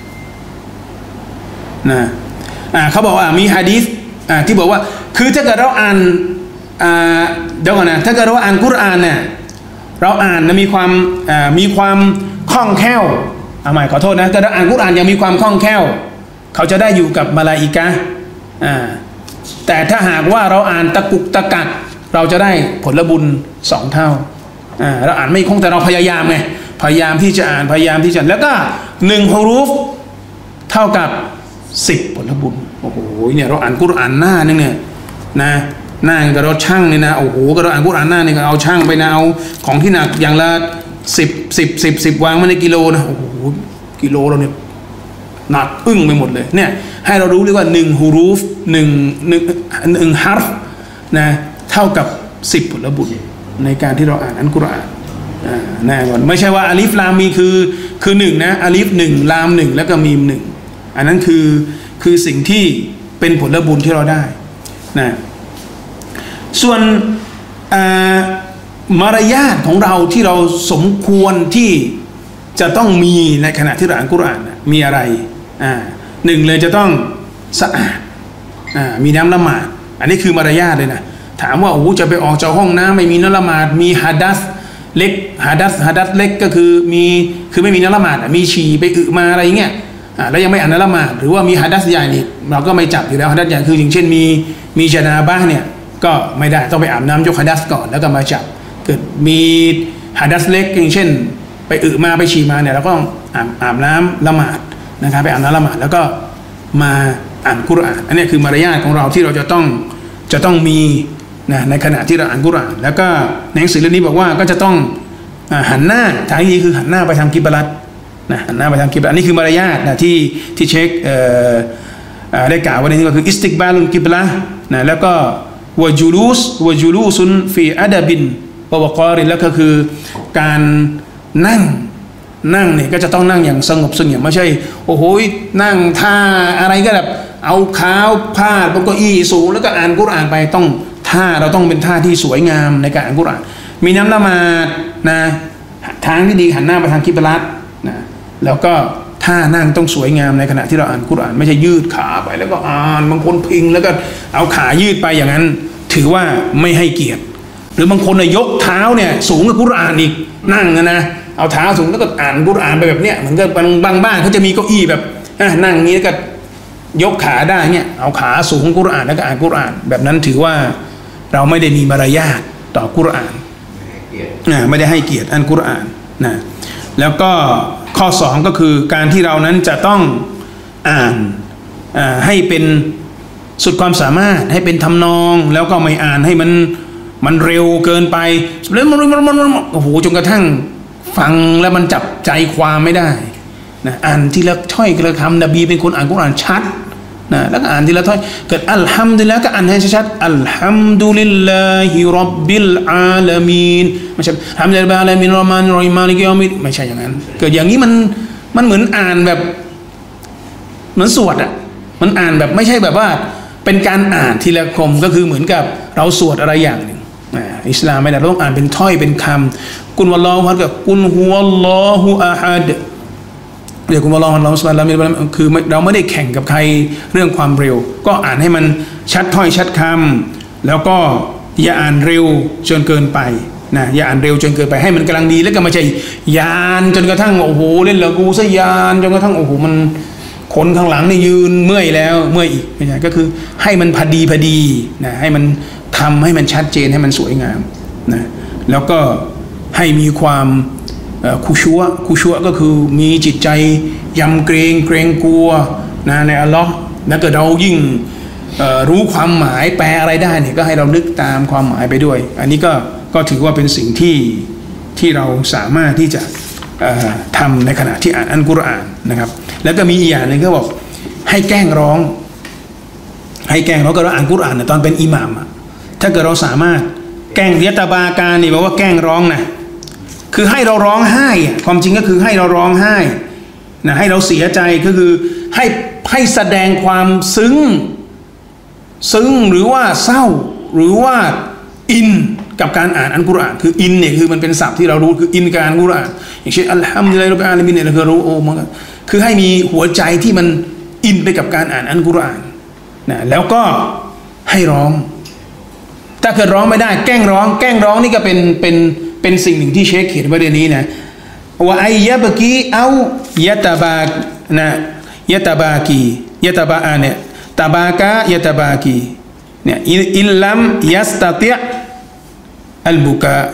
นะเขาบอกว่ามีหะดีษที่บอกว่าคือถ้าเกิดเราอ่านเดี๋ยวก่อนนะถ้าเกิดเราอ่านกุรอานเนี่ยเราอ่านมีความคล่องแคล่วหมายขอโทษนะถ้าเราอ่านกุรอานยังมีความคล่องแคล่วเขาจะได้อยู่กับมลาอิกะฮ์แต่ถ้าหากว่าเราอ่านตะกุกตะกักเราจะได้ผลบุญ2 เท่าเราอ่านไม่คล่องแต่เราพยายามไงพยายามที่จะอ่านพยายามที่จะแล้วก็1 ฮุรูฟเท่ากับ10 ผลบุญโอ้โหเนี่ยเราอ่านกุรอานหน้านึงเนี่ยนะหน้าก็เราชั่งเนี่ยนะโอ้โหก็เราอ่านกุรอานหน้านี่ก็เอาชั่งไปนะเอาของที่หนักอย่างละ10วางมาในกิโลนะโอ้โหกิโลเราเนี่ยหนักอึ้งไปหมดเลยเนี่ยให้เรารู้เลยว่า1 ฮุรูฟ1 ฮาร์ฟนะเท่ากับ10 ผลบุญในการที่เราอ่านอัลกุรอานแน่นอนไม่ใช่ว่าอาลิฟลามมีคือ1นะอาลิฟ1ลาม1แล้วก็มีม1อันนั้นคือสิ่งที่เป็นผลบุญที่เราได้นะส่วนมารยาทของเราที่เราสมควรที่จะต้องมีในขณะที่เราอ่านกุรอานมีอะไร1เลยจะต้องสะอาดมีน้ำละหมาดอันนี้คือมารยาทเลยนะถามว่าโอ้จะไปออกจากห้องน้ำไม่มีน้ำละหมาดมีฮะดัษเล็กฮะดัษเล็กก็คือไม่มีน้ำละหมาดมีฉี่ไปอึมาอะไรเงี้ยแล้วยังไม่อ่านน้ำละหมาดหรือว่ามีฮะดัษใหญ่นี่เราก็ไม่จับอยู่แล้วฮะดัษใหญ่คืออย่างเช่นมีจนาบะห์เนี่ยก็ไม่ได้ต้องไปอาบน้ำยกฮะดัษก่อนแล้วก็มาจับเกิดมีฮะดัษเล็กอย่างเช่นไปอึมาไปฉี่มาเนี่ยเราก็ต้องอาบน้ำละหมาดนะครับไปอาบน้ำละหมาดแล้วก็มาอ่านกุรอานอันนี้คือมารยาทของเราที่เราจะต้องมีนะในขณะที่เราอ่านกุรอานแล้วก็ในหนังสือเล่มนี้บอกว่าก็จะต้องหันหน้าทางนี้คือหันหน้าไปทางกิบลัตนะหันหน้าไปทางกิบลัตอันนี้คือมารยาทนะที่เช็คได้กล่าวไว้ในนี้ก็คืออิสติกบาลุนกิบละนะแล้วก็วะจูลูซุนฟีอะดะบินวะกอรินแล้วก็คือการนั่งเนี่ยก็จะต้องนั่งอย่างสงบเสงี่ยมไม่ใช่โอ้โหนั่งท่าอะไรก็แบบเอาเท้าพาดบนเก้าอี้สูงแล้วก็อ่านกุรอานไปต้องท่าเราต้องเป็นท่าที่สวยงามในการอ่านกุรอานมีน้ำละหมาดนะทางที่ดีหันหน้าไปทางกิบลัตนะแล้วก็ท่านั่งต้องสวยงามในขณะที่เราอ่านกุรอานไม่ใช่ยืดขาไปแล้วก็อ่านบางคนพิงแล้วก็เอาขายืดไปอย่างนั้นถือว่าไม่ให้เกียรติหรือบางคนยกเท้าเนี่ยสูงกว่ากุรอานอีกนั่งนะเอาเท้าสูงแล้วก็อ่านกุรอานไปแบบเนี้ยเหมือนกับบางบ้านเขาจะมีเก้าอี้แบบนั่งอย่างนี้แล้วก็ยกขาได้เนี่ยเอาขาสูงกุรอานแล้วก็อ่านกุรอานแบบนั้นถือว่าเราไม่ได้มีมารยาทต่อกุรอานไม่ได้ให้เกียรติอัลกุรอานนะแล้วก็ข้อ2ก็คือการที่เรานั้นจะต้องอ่านให้เป็นสุดความสามารถให้เป็นทำนองแล้วก็ไม่อ่านให้มันเร็วเกินไปแล้วมันโอ้โหจนกระทั่งฟังแล้วมันจับใจความไม่ได้นะอ่านทีละถ้อยทีละคำนบีเป็นคนอ่านกุรอานชัดนะแล้วก็อ่านทีละถ้อยเกิดอัลฮัมดุลิลละก็อ่านให้ชัดอัลฮัมดุลิลลาฮิร็อบบิลอาลามีนไม่ใช่ฮัมดุลิลลาฮิร็อบบิลอาลามีนรอห์มานิรรอฮีมมาลิกิยอมิดไม่ใช่อย่างนั้นเกิดอย่างนี้มันเหมือนอ่านแบบเหมือนสวดอ่ะมันอ่านแบบไม่ใช่แบบว่าเป็นการอ่านทีละคำก็คือเหมือนกับเราสวดอะไรอย่างหนึ่งอิสลามไม่ได้เราต้องอ่านเป็นถ้อยเป็นคำกุลวัลลอฮุฮัดกับกุลฮุวัลลอฮุอะฮัดเดี๋ยวกุลวัลลอฮุอัลลอฮุซุบฮานะฮูวะตะอาลาคือเราไม่ได้แข่งกับใครเรื่องความเร็วก็อ่านให้มันชัดถ้อยชัดคำแล้วก็อย่าอ่านเร็วจนเกินไปนะอย่าอ่านเร็วจนเกินไปให้มันกำลังดีแล้วก็ไม่ใช่ยานจนกระทั่งโอ้โหเล่นละกูซะยานจนกระทั่งโอ้โหมันคนข้างหลังนี่ยืนเมื่อยแล้วเมื่อยอีกไม่ใช่ก็คือให้มันพอดีนะให้มันทำให้มันชัดเจนให้มันสวยงามนะแล้วก็ให้มีความคุชัวก็คือมีจิตใจยำเกรงกลัวนะในอัลลอฮ์แล้วก็เรายิ่งรู้ความหมายแปลอะไรได้เนี่ยก็ให้เรานึกตามความหมายไปด้วยอันนี้ก็ถือว่าเป็นสิ่งที่เราสามารถที่จะทำในขณะที่อ่านอัลกุรอานนะครับแล้วก็มีอีกอย่างหนึ่งก็บอกให้แกล้งร้องก็เราอ่านกุรอานตอนเป็นอิหม่ามถ้าเกิดเราสามารถแกล้งยะตะบาการนี่แปลว่าแกล้งร้องนะคือให้เราร้องไห้ความจริงก็คือให้เราร้องไห้นะให้เราเสียใจก็คือให้แสดงความซึ้งหรือว่าเศร้าหรือว่าอินกับการอ่านอัลกุรอานคืออินเนี่ยคือมันเป็นศัพท์ที่เรารู้คืออินการอ่านกุรอานอย่างเช่นอัลฮัมดุลิลลาฮิร็อบบิลอาลามีนเนี่ยเราคือรู้มันคือให้มีหัวใจที่มันอินไปกับการอ่านอัลกุรอานนะแล้วก็ให้ร้องถ้าเกิดร้องไม่ได้แกล้งร้องนี่ก็เป็นสิ่งหนึ่งที่เชคเขียนไว้ในนี้นะว่าไอยะบกีเอายะตะบานะยะตะบากียะตะบาเนี่ยตะบากะยะตะบากีเนี่ยอิลลัมยัสตะติอัลบุกะ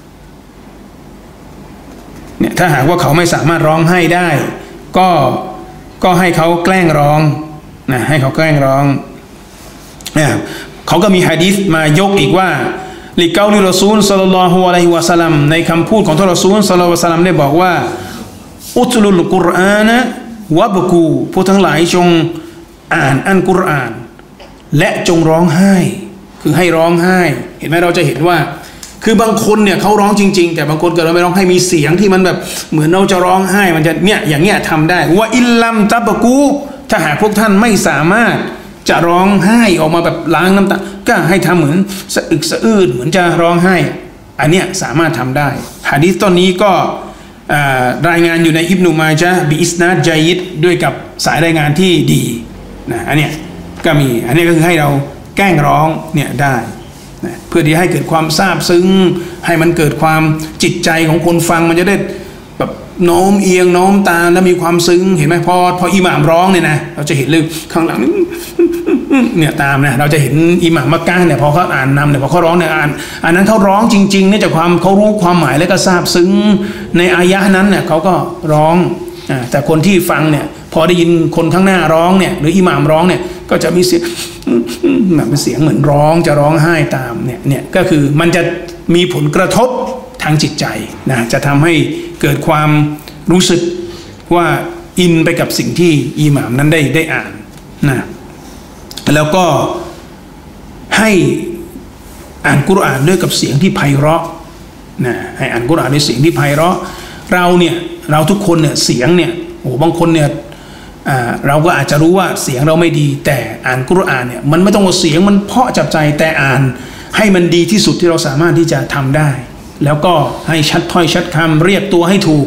เนี่ยถ้าหากว่าเขาไม่สามารถร้องไห้ได้ก็ให้เขาแกล้งร้องนะให้เขาแกล้งร้องเนี่ยเขาก็มีหะดีษมายกอีกว่าลิกาลิรอซูลศ็อลลัลลอฮุอะลัยฮิวะซัลลัมในคำพูดของท่านรอซูลศ็อลลัลลอฮุอะลัยฮิวะซัลลัมได้บอกว่าอุตลุลกุรอานะวะบกูผู้ทั้งหลายจงอ่านอัลกุรอานและจงร้องไห้คือให้ร้องไห้เห็นไหมเราจะเห็นว่าคือบางคนเนี่ยเขาร้องจริงๆแต่บางคนเกิดเราไม่ร้องให้มีเสียงที่มันแบบเหมือนเราจะร้องไห้มันจะเนี่ยอย่างเงี้ยทำได้ว่าอิลลัมตับกูถ้าหากพวกท่านไม่สามารถจะร้องไห้ออกมาแบบล้างน้ำตาก็ให้ทำเหมือนสะอึกสะอื้นเหมือนจะร้องไห้อันเนี้ยสามารถทำได้หะดีษต้นนี้ก็รายงานอยู่ในอิบนุมาญะห์บิอิสนาดญะยิดด้วยกับสายรายงานที่ดีนะอันเนี้ยก็มีอันนี้ก็คือให้เราแกล้งร้องเนี่ยได้นะเพื่อที่ให้เกิดความซาบซึ้งให้มันเกิดความจิตใจของคนฟังมันจะได้แบบโน้มเอียงโน้มตามแล้วมีความซึ้งเห็นไหมพออิหม่ามร้องเนี่ยนะเราจะเห็นเลยข้างหลังเนี่ยตามนะเราจะเห็นอิหม่ามมักกะฮ์เนี่ยพอเขาอ่านนำเนี่ยพอเขาร้องเนี่ยอันนั้นเขาร้องจริงๆเนี่ยจากความเขารู้ความหมายแล้วก็ซาบซึ้งในอายะห์นั้นเนี่ยเขาก็ร้องแต่คนที่ฟังเนี่ยพอได้ยินคนข้างหน้าร้องเนี่ยหรืออิหม่ามร้องเนี่ยก็จะมีเสียงแบบเป็นเสียงเหมือนร้องจะร้องไห้ตามเนี่ยก็คือมันจะมีผลกระทบทางจิตใจนะจะทำให้เกิดความรู้สึกว่าอินไปกับสิ่งที่อิหม่ามนั้นได้อ่านนะแล้วก็ให้อ่านกุรอานด้วยกับเสียงที่ไพเราะนะให้อ่านกุรอานด้วยเสียงที่ไพเราะเราทุกคนเนี่ยเสียงเนี่ยโอ้บางคนเนี่ยเราก็อาจจะรู้ว่าเสียงเราไม่ดีแต่อ่านกุรอานเนี่ยมันไม่ต้องว่าเสียงมันเพาะจับใจแต่อ่านให้มันดีที่สุดที่เราสามารถที่จะทำได้แล้วก็ให้ชัดถ้อยชัดคำเรียกตัวให้ถูก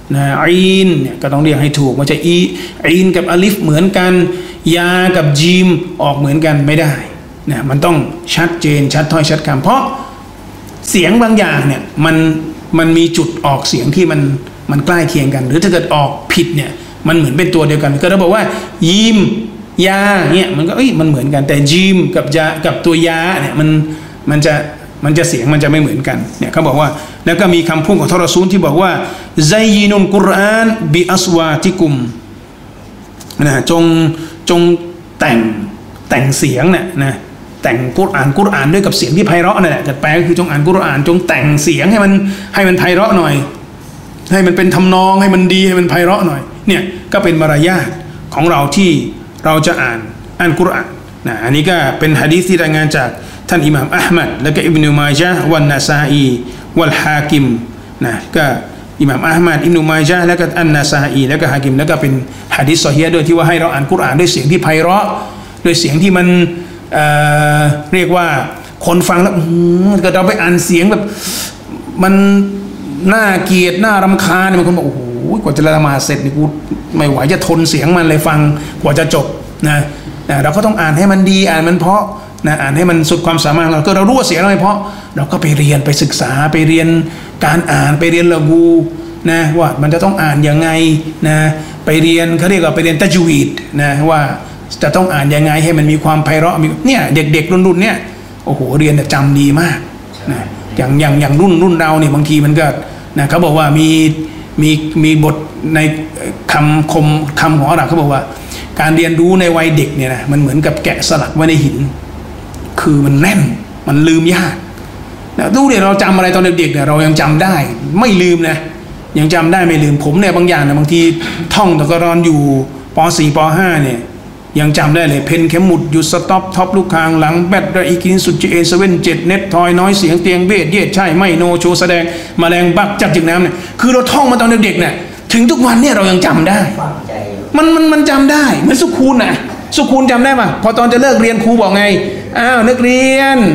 นะอีนเนี่ยก็ต้องเรียกให้ถูกว่าจะอีนกับอลิฟเหมือนกันยากับจีมออกเหมือนกันไม่ได้นะมันต้องชัดเจนชัดถ้อยชัดคำเพราะเสียงบางอย่างเนี่ยมันมีจุดออกเสียงที่มันใกล้เคียงกันหรือถ้าเกิดออกผิดเนี่ยมันเหมือนเป็นตัวเดียวกันก็เราบอกว่ายีมยาเนี่ยมันก็มันเหมือนกันแต่จีมกับยากับตัวยาเนี่ยมันจะเสียงมันจะไม่เหมือนกันเนี่ยเขาบอกว่าแล้วก็มีคำพูดของท่านรอซูลที่บอกว่าไซยินุลกุรอานบิอัสวาติกุมนะจงแต่งเสียงนะแต่งกุรอานด้วยกับเสียงที่ไพเราะนั่นแหละแต่แปลก็คือจงอ่านกุรอานจงแต่งเสียงให้มันไพเราะหน่อยให้มันเป็นทำนองให้มันดีให้มันไพเราะหน่อยเนี่ยก็เป็นมารยาทของเราที่เราจะอ่านกุรอานนะอันนี้ก็เป็นหะดีษที่รายงานจากท่านอิหม่ามอะห์มัดและก็อิบนุมาญะห์วัลนาซาอีวัลฮากิมนะก็อิหม่ามอะห์มัดอิบนุมาญะห์แล้วก็อันนาซาอีแล้วก็ฮากิมแล้วก็เป็นหะดีษซอฮีฮ์ด้วยที่ว่าให้เราอ่านกุรอานด้วยเสียงที่ไพเราะด้วยเสียงที่มันเรียกว่าคนฟังแล้วก็เราไปอ่านเสียงแบบมันน่าเกลียดน่ารำคาญบางคนบอกโอ้โหกว่าจะละหมาดเสร็จนี่กูไม่ไหวจะทนเสียงมันเลยฟังกว่าจะจบนะเราก็ต้องอ่านให้มันดีอ่านมันเพราะนะอ่านให้มันสุดความสามารถเราก็เรารู้ว่าเสียงอะไรเพราะเราก็ไปเรียนไปศึกษาไปเรียนการอ่านไปเรียนละกูนะว่ามันจะต้องอ่านยังไงนะไปเรียนเขาเรียกว่าไปเรียนตัจวีดนะว่าจะต้องอ่านยังไงให้มันมีความไพเราะเนี่ยเด็กๆรุ่นเนี่ยโอ้โหเรียนจำดีมากนะอย่างรุ่นเราเนี่ยบางทีมันก็นะเขาบอกว่ามีบทในคำของอาหรับเขาบอกว่าการเรียนรู้ในวัยเด็กเนี่ยนะมันเหมือนกับแกะสลักไว้ในหินคือมันแน่นมันลืมยากนะดูเนี่ยเราจำอะไรตอนเด็กๆเนี่ยเรายังจำได้ไม่ลืมนะยังจำได้ไม่ลืมผมเนี่ยบางอย่างนะบางทีท่องตะกรอนอยู่ป .4 ป .5 เนี่ยยังจำได้เลยเพนเข็มหมุดหยุดสต็อปท็อปลูกคางหลังแบตอีกินสุดเจเซเว่นเจ็ดเน็ตทอยน้อยเสียงเตียงเบสเย็ดใช่ไม่โนโชแสดงแมลงบักจับจิกน้ำเนี่ยคือเราท่องมาตอนเด็กๆเนี่ยถึงทุกวันเนี่ยเรายังจำได้มันจำได้เหมือนสุคูนน่ะสุคูนจำได้ป่ะพอตอนจะเลิกเรียนครูบอกไงนักเรียน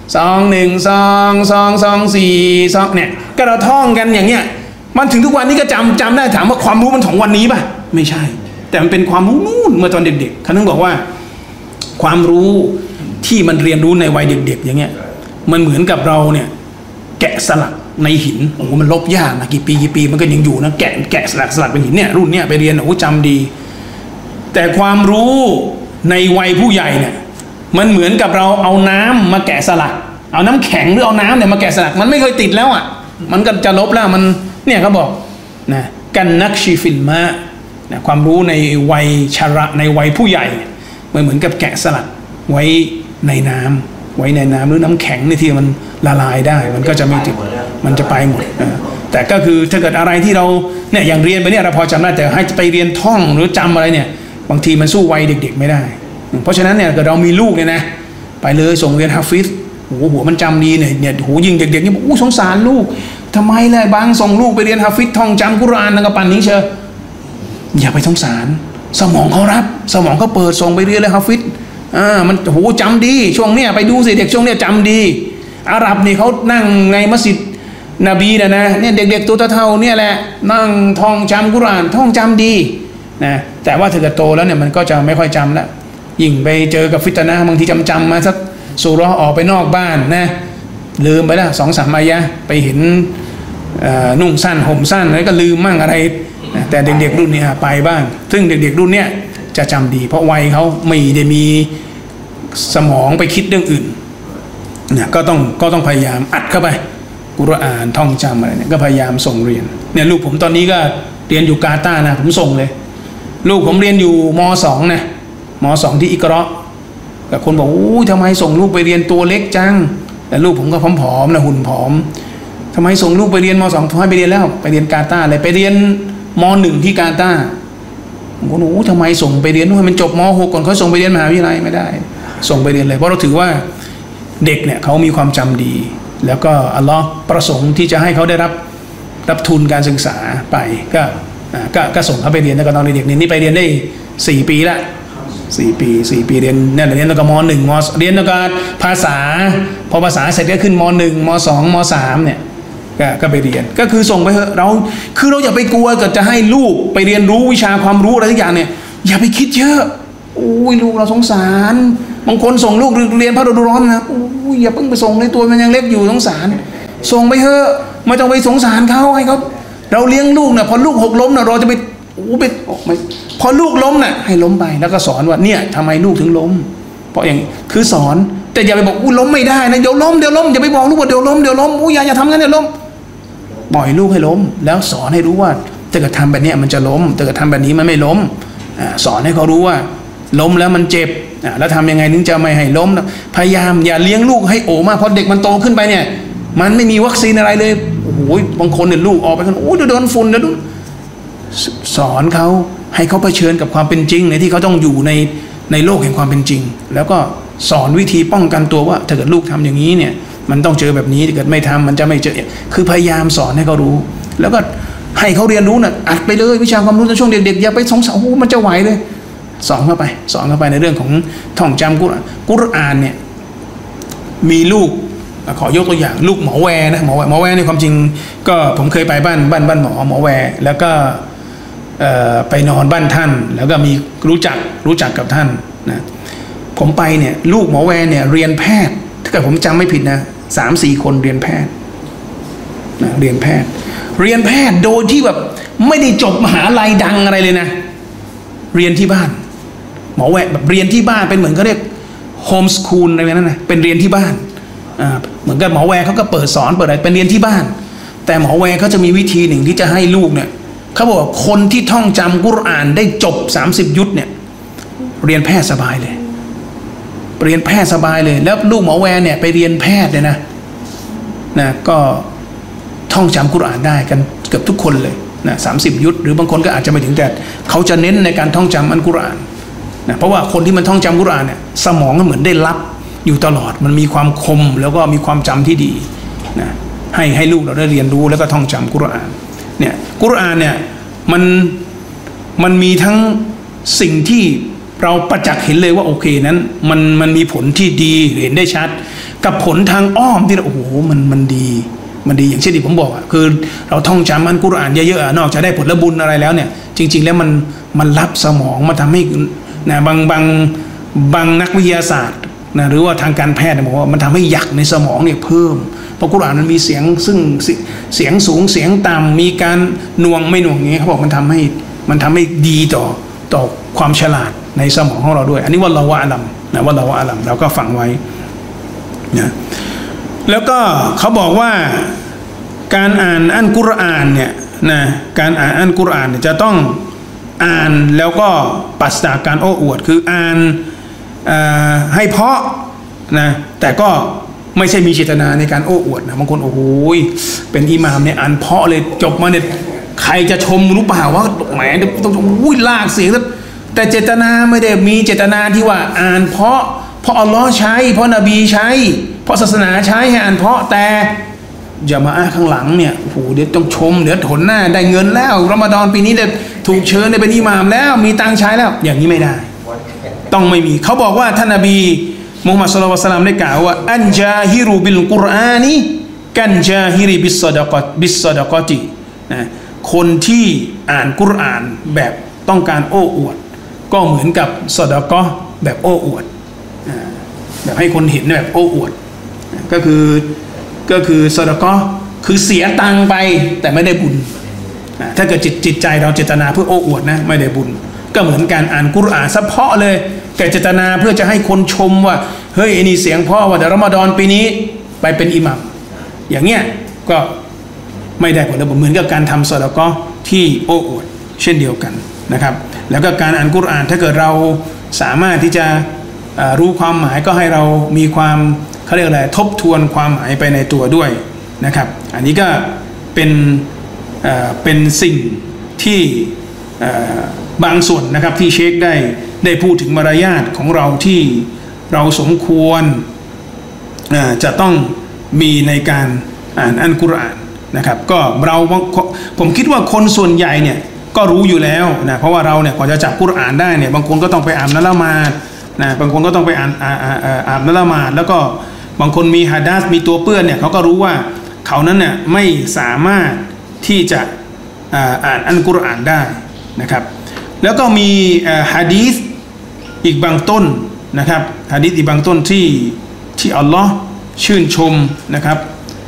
2 1 2 2 2 4 2เนี่ยก็เราท่องกันอย่างเงี้ยมันถึงทุกวันนี้ก็จำได้ถามว่าความรู้มันของวันนี้ป่ะไม่ใช่แต่มันเป็นความรู้นู่นเมื่อตอนเด็กๆเขาถึงบอกว่าความรู้ที่มันเรียนรู้ในวัยเด็กๆอย่างเงี้ยมันเหมือนกับเราเนี่ยแกะสลักในหินโอ้โหมันลบยากนะกี่ปีมันก็ยังอยู่นะแกะสลักเป็นหินเนี่ยรุ่นเนี้ยไปเรียนโอ้จำดีแต่ความรู้ในวัยผู้ใหญ่เนี่ยมันเหมือนกับเราเอาน้ำมาแกะสลักเอาน้ำแข็งหรือเอาน้ำเนี่ยมาแกะสลักมันไม่เคยติดแล้วอ่ะมันก็จะลบแล้วมันเนี่ยเขาบอกนะกันนักชีฟิลมานะความรู้ในวัยชราในวัยผู้ใหญ่มันเหมือนกับแกะสลักไว้ในน้ำหรือน้ำแข็งในที่มันละลายได้มันก็จะไม่ติดมันจะไปหมดแต่ก็คือถ้าเกิดอะไรที่เราเนี่ยอย่างเรียนไปเนี่ยเราพอจำได้แต่ให้ไปเรียนท่องหรือจำอะไรเนี่ยบางทีมันสู้วัยเด็กๆไม่ได้เพราะฉะนั้นเนี่ยเกิดเรามีลูกเนี่ยนะไปเลยส่งเรียนฮาฟิซหัวมันจำดีเนี่ยโหยิงเด็กๆนี่บอกสงสารลูกทำไมล่ะบางส่งลูกไปเรียนฮาฟิซท่องจำกุรอานนั่นก็ปันนี้เชียวอย่าไปสงสารสมองเขารับสมองเขาเปิดส่งไปเรียนเลยฮาฟิซมันโหจำดีช่วงเนี้ยไปดูสิเด็กช่วงเนี้ยจำดีอาหรับนี่เขานั่งในมัสยิดนบีนะเนี่ยเด็กๆตัวเท่าเนี่ยแหละนั่งท่องจำกุรอานท่องจำดีนะแต่ว่าถ้าเกิดโตแล้วเนี่ยมันก็จะไม่ค่อยจำแล้วยิ่งไปเจอกับฟิตนะบางทีจำมาสักสุเราะห์ออกไปนอกบ้านนะลืมไปแล้ว2-3 อายะห์ไปเห็นนุ่งสั้นห่มสั้นแล้วก็ลืมมั่งอะไรแต่เด็กๆรุ่นนี้ไปบ้างซึ่งเด็กๆรุ่นเนี้ยจะจำดีเพราะวัยเขาไม่ได้มีสมองไปคิดเรื่องอื่นเนี่ยก็ต้องพยายามอัดเข้าไปกุรอานท่องจำอะไรเนี่ยก็พยายามส่งเรียนเนี่ยลูกผมตอนนี้ก็เรียนอยู่กาตาร์นะผมส่งเลยลูกผมเรียนอยู่ม.2 นะม.2 ที่อิกเราะห์แต่คนบอกอู้ทำไมส่งลูกไปเรียนตัวเล็กจังแต่ลูกผมก็ผอมๆนะหุ่นผอมทำไมส่งลูกไปเรียนม.2 ให้ไปเรียนแล้วไปเรียนกาตาร์เลยไปเรียนม.1 ที่กาตาร์ผมก็อู้ทำไมส่งไปเรียนให้มันจบม.6 ก่อนเขาส่งไปเรียนมหาวิทยาลัยไม่ได้ส่งไปเรียนเลยเพราะเราถือว่าเด็กเนี่ยเขามีความจำดีแล้วก็อัลลอฮ์ประสงค์ที่จะให้เขาได้รับทุนการศึกษาไปก็ส่งเขาไปเรียนแล้วก็ตอนเด็กๆนี่ไปเรียนได้4 ปีละ4 ปีเรียนเนี่ยเรียนตั้งแต่ม.1 เรียนตั้งแต่ภาษาพอภาษาเสร็จก็ขึ้นม.1 ม.2 ม.3 เนี่ยก็ไปเรียนก็คือส่งไปเถอะเราอย่าไปกลัวเกิดจะให้ลูกไปเรียนรู้วิชาความรู้อะไรทุกอย่างเนี่ยอย่าไปคิดเยอะโอ้ยลูกเราสงสารบางคนส่งลูกเรียนพระฤดูร้อนนะโอ้ยอย่าเพิ่งไปส่งในตัวมันยังเล็กอยู่สงสารส่งไปเถอะไม่ต้องไปสงสารเขาให้เขาเราเลี้ยงลูกนะพอลูกหกล้มนะเราจะไปพอลูกล้มนะให้ล้มไปแล้วก็สอนว่าเนี่ยทำไมลูกถึงล้มเพราะอย่างคือสอนแต่อย่าไปบอกล้มไม่ได้นะเดี๋ยวล้มอย่าไปบอกลูกว่าเดี๋ยวล้มอย่าทำงั้นเดี๋ยวล้มปล่อยลูกให้ล้มแล้วสอนให้รู้ว่าถ้าเกิดทำแบบนี้มันจะล้มถ้าเกิดทำแบบนี้มันไม่ล้มสอนให้เขารู้ว่าล้มแล้วมันเจ็บแล้วทำยังไงถึงจะไม่ให้ล้มพยายามอย่าเลี้ยงลูกให้โอมากเพราะเด็กมันโตขึ้นไปเนี่ยมันไม่มีวัคซีนอะไรเลยโอ้โหบางคนเนี่ยลูกออกไปกันโอ้ยโดนฝุ่นแล้วสอนเขาให้เขาเผชิญกับความเป็นจริงในที่เขาต้องอยู่ในโลกแห่งความเป็นจริงแล้วก็สอนวิธีป้องกันตัวว่าถ้าเกิดลูกทำอย่างนี้เนี่ยมันต้องเจอแบบนี้ถ้าเกิดไม่ทำมันจะไม่เจอคือพยายามสอนให้เขารู้แล้วก็ให้เขาเรียนรู้น่ะอัดไปเลยวิชาความรู้ในช่วงเด็กๆอย่าไปสงสัยโอ้มันจะไหวเลยสอนเข้าไปในเรื่องของท่องจำกุรอานเนี่ยมีลูกขอยกตัวอย่างลูกหมอแวนะหมอแวในความจริงก็ผมเคยไปบ้านหมอแวแล้วก็ไปนอนบ้านท่านแล้วก็มีรู้จักกับท่านนะผมไปเนี่ยลูกหมอแวเนี่ยเรียนแพทย์ถ้าเกิดผมจำไม่ผิดนะ3-4 คนเรียนแพทย์นะเรียนแพทย์โดยที่แบบไม่ได้จบมหาลัยดังอะไรเลยนะเรียนที่บ้านหมอแวแบบเรียนที่บ้านเป็นเหมือนเขาเรียกโฮมสคูลอะไรนั่นนะเป็นเรียนที่บ้านเหมือนกับหมอแวเขาก็เปิดสอนเปิดอะไรเป็นเรียนที่บ้านแต่หมอแวเขาจะมีวิธีหนึ่งที่จะให้ลูกเนี่ยเขาบอกว่าคนที่ท่องจำกุรอานได้จบ30 ยุทธเนี่ยเรียนแพทย์สบายเลยแล้วลูกหมอแวเนี่ยไปเรียนแพทย์เลยนะก็ท่องจำกุรอานได้กันเกือบทุกคนเลยนะ30 ยุทธหรือบางคนก็อาจจะไม่ถึงแต่เขาจะเน้นในการท่องจำอัลกุรอานนะเพราะว่าคนที่มันท่องจำกุรอานเนี่ยสมองมันเหมือนได้รับอยู่ตลอดมันมีความคมแล้วก็มีความจำที่ดีนะให้ลูกเราได้เรียนรู้แล้วก็ท่องจำกุรอานเนี่ยกุรอานเนี่ยมันมีทั้งสิ่งที่เราประจักษ์เห็นเลยว่าโอเคนั้นมันมีผลที่ดีเห็นได้ชัดกับผลทางอ้อมที่โอ้โหมันดีอย่างเช่นที่ผมบอกคือเราท่องจำอัลกุรอานเยอะๆนอกจากได้ผลบุญอะไรแล้วเนี่ยจริงๆแล้วมันรับสมองมาทำให้นะบางนักวิทยาศาสตร์นะหรือว่าทางการแพทย์บอกว่ามันทำให้หยักในสมองเนี่ยเพิ่มเพราะกุรอานมันมีเสียงซึ่งเสียงสูงเสียงต่ำมีการหน่วงไม่หน่วงอย่างนี้เขาบอกมันทำให้ดีต่อความฉลาดในสมองของเราด้วยอันนี้ว่าเราว่าอาลัมนะว่าเราว่าอาลัมเราก็ฟังไว้นะแล้วก็เขาบอกว่าการอ่านอัลกุรอานเนี่ยนะการอ่านอัลกุรอานเนี่ยจะต้องอ่านแล้วก็ปราศจากการโอ้อวดคืออ่านให้เพาะนะแต่ก็ไม่ใช่มีเจตนาในการโอ้อวดนะบางคนโอ้โหเป็นอิหม่ามเนี่ยอ่านเพาะเลยจบมาเนี่ยใครจะชมรู้เปล่าว่าแหมต้องลากเสียงแต่เจตนาไม่ได้มีเจตนาที่ว่าอ่านเพราะอัลลอฮ์ใช้เพราะนบีใช้เพราะศาสนาใช้ให้อ่านเพราะแต่อย่ามาข้างหลังเนี่ยโอ้โหเดี๋ยวต้องชมเดี๋ยวหนหน้าได้เงินแล้วรอมฎอนปีนี้เดี๋ยวถูกเชิญได้เป็นอิหม่ามแล้วมีตังค์ใช้แล้วอย่างนี้ไม่ได้ต้องไม่มีเขาบอกว่าท่านนบีมุฮัมมัดศ็อลลัลลอฮุอะลัยฮิวะซัลลัมได้กล่าวว่าอันจาฮิรุบิลกุรอานีกันจาฮิริบิสซอดะกอตินะคนที่อ่านกุรอานแบบต้องการโอ้อวดก็เหมือนกับซอดะกอแบบโอ้อวดแบบให้คนเห็นแบบโอ้อวดก็คือซอดะกอคือเสียตังไปแต่ไม่ได้บุญถ้าเกิดจิตใจเราเจตนาเพื่อโอ้อวดนะไม่ได้บุญก็เหมือนการอ่านกุรอานเฉพาะเลยแต่เจตนาเพื่อจะให้คนชมว่าเฮ้ยไอ้นี่เสียงพ่อว่าเดี๋ยวรอมฎอนปีนี้ไปเป็นอิหมัมอย่างเงี้ยก็ไม่ได้ผลบุญเหมือนกับการทำซอดะกอที่โอ้อวดเช่นเดียวกันนะครับแล้วก็การอ่านกุรอานถ้าเกิดเราสามารถที่จะรู้ความหมายก็ให้เรามีความเขาเรียกอะไรทบทวนความหมายไปในตัวด้วยนะครับอันนี้ก็เป็นสิ่งที่บางส่วนนะครับที่เชคได้พูดถึงมารยาทของเราที่เราสมควรจะต้องมีในการอ่านอัลกุรอานนะครับก็ผมคิดว่าคนส่วนใหญ่เนี่ยก็รู้อยู่แล้วนะเพราะว่าเราเนี่ยกว่าจะจับกุรอานได้เนี่ยบางคนก็ต้องไปอ่านละหมาดนะบางคนก็ต้องไปอ่านละหมาดแล้วก็บางคนมีหะดีษมีตัวเปื้อนเนี่ยเขาก็รู้ว่าเขานั้นเนี่ยไม่สามารถที่จะอ่านอัลกุรอานได้นะครับแล้วก็มีหะดีษอีกบางต้นนะครับหะดีษอีกบางต้นที่อัลลอฮ์ชื่นชมนะครับ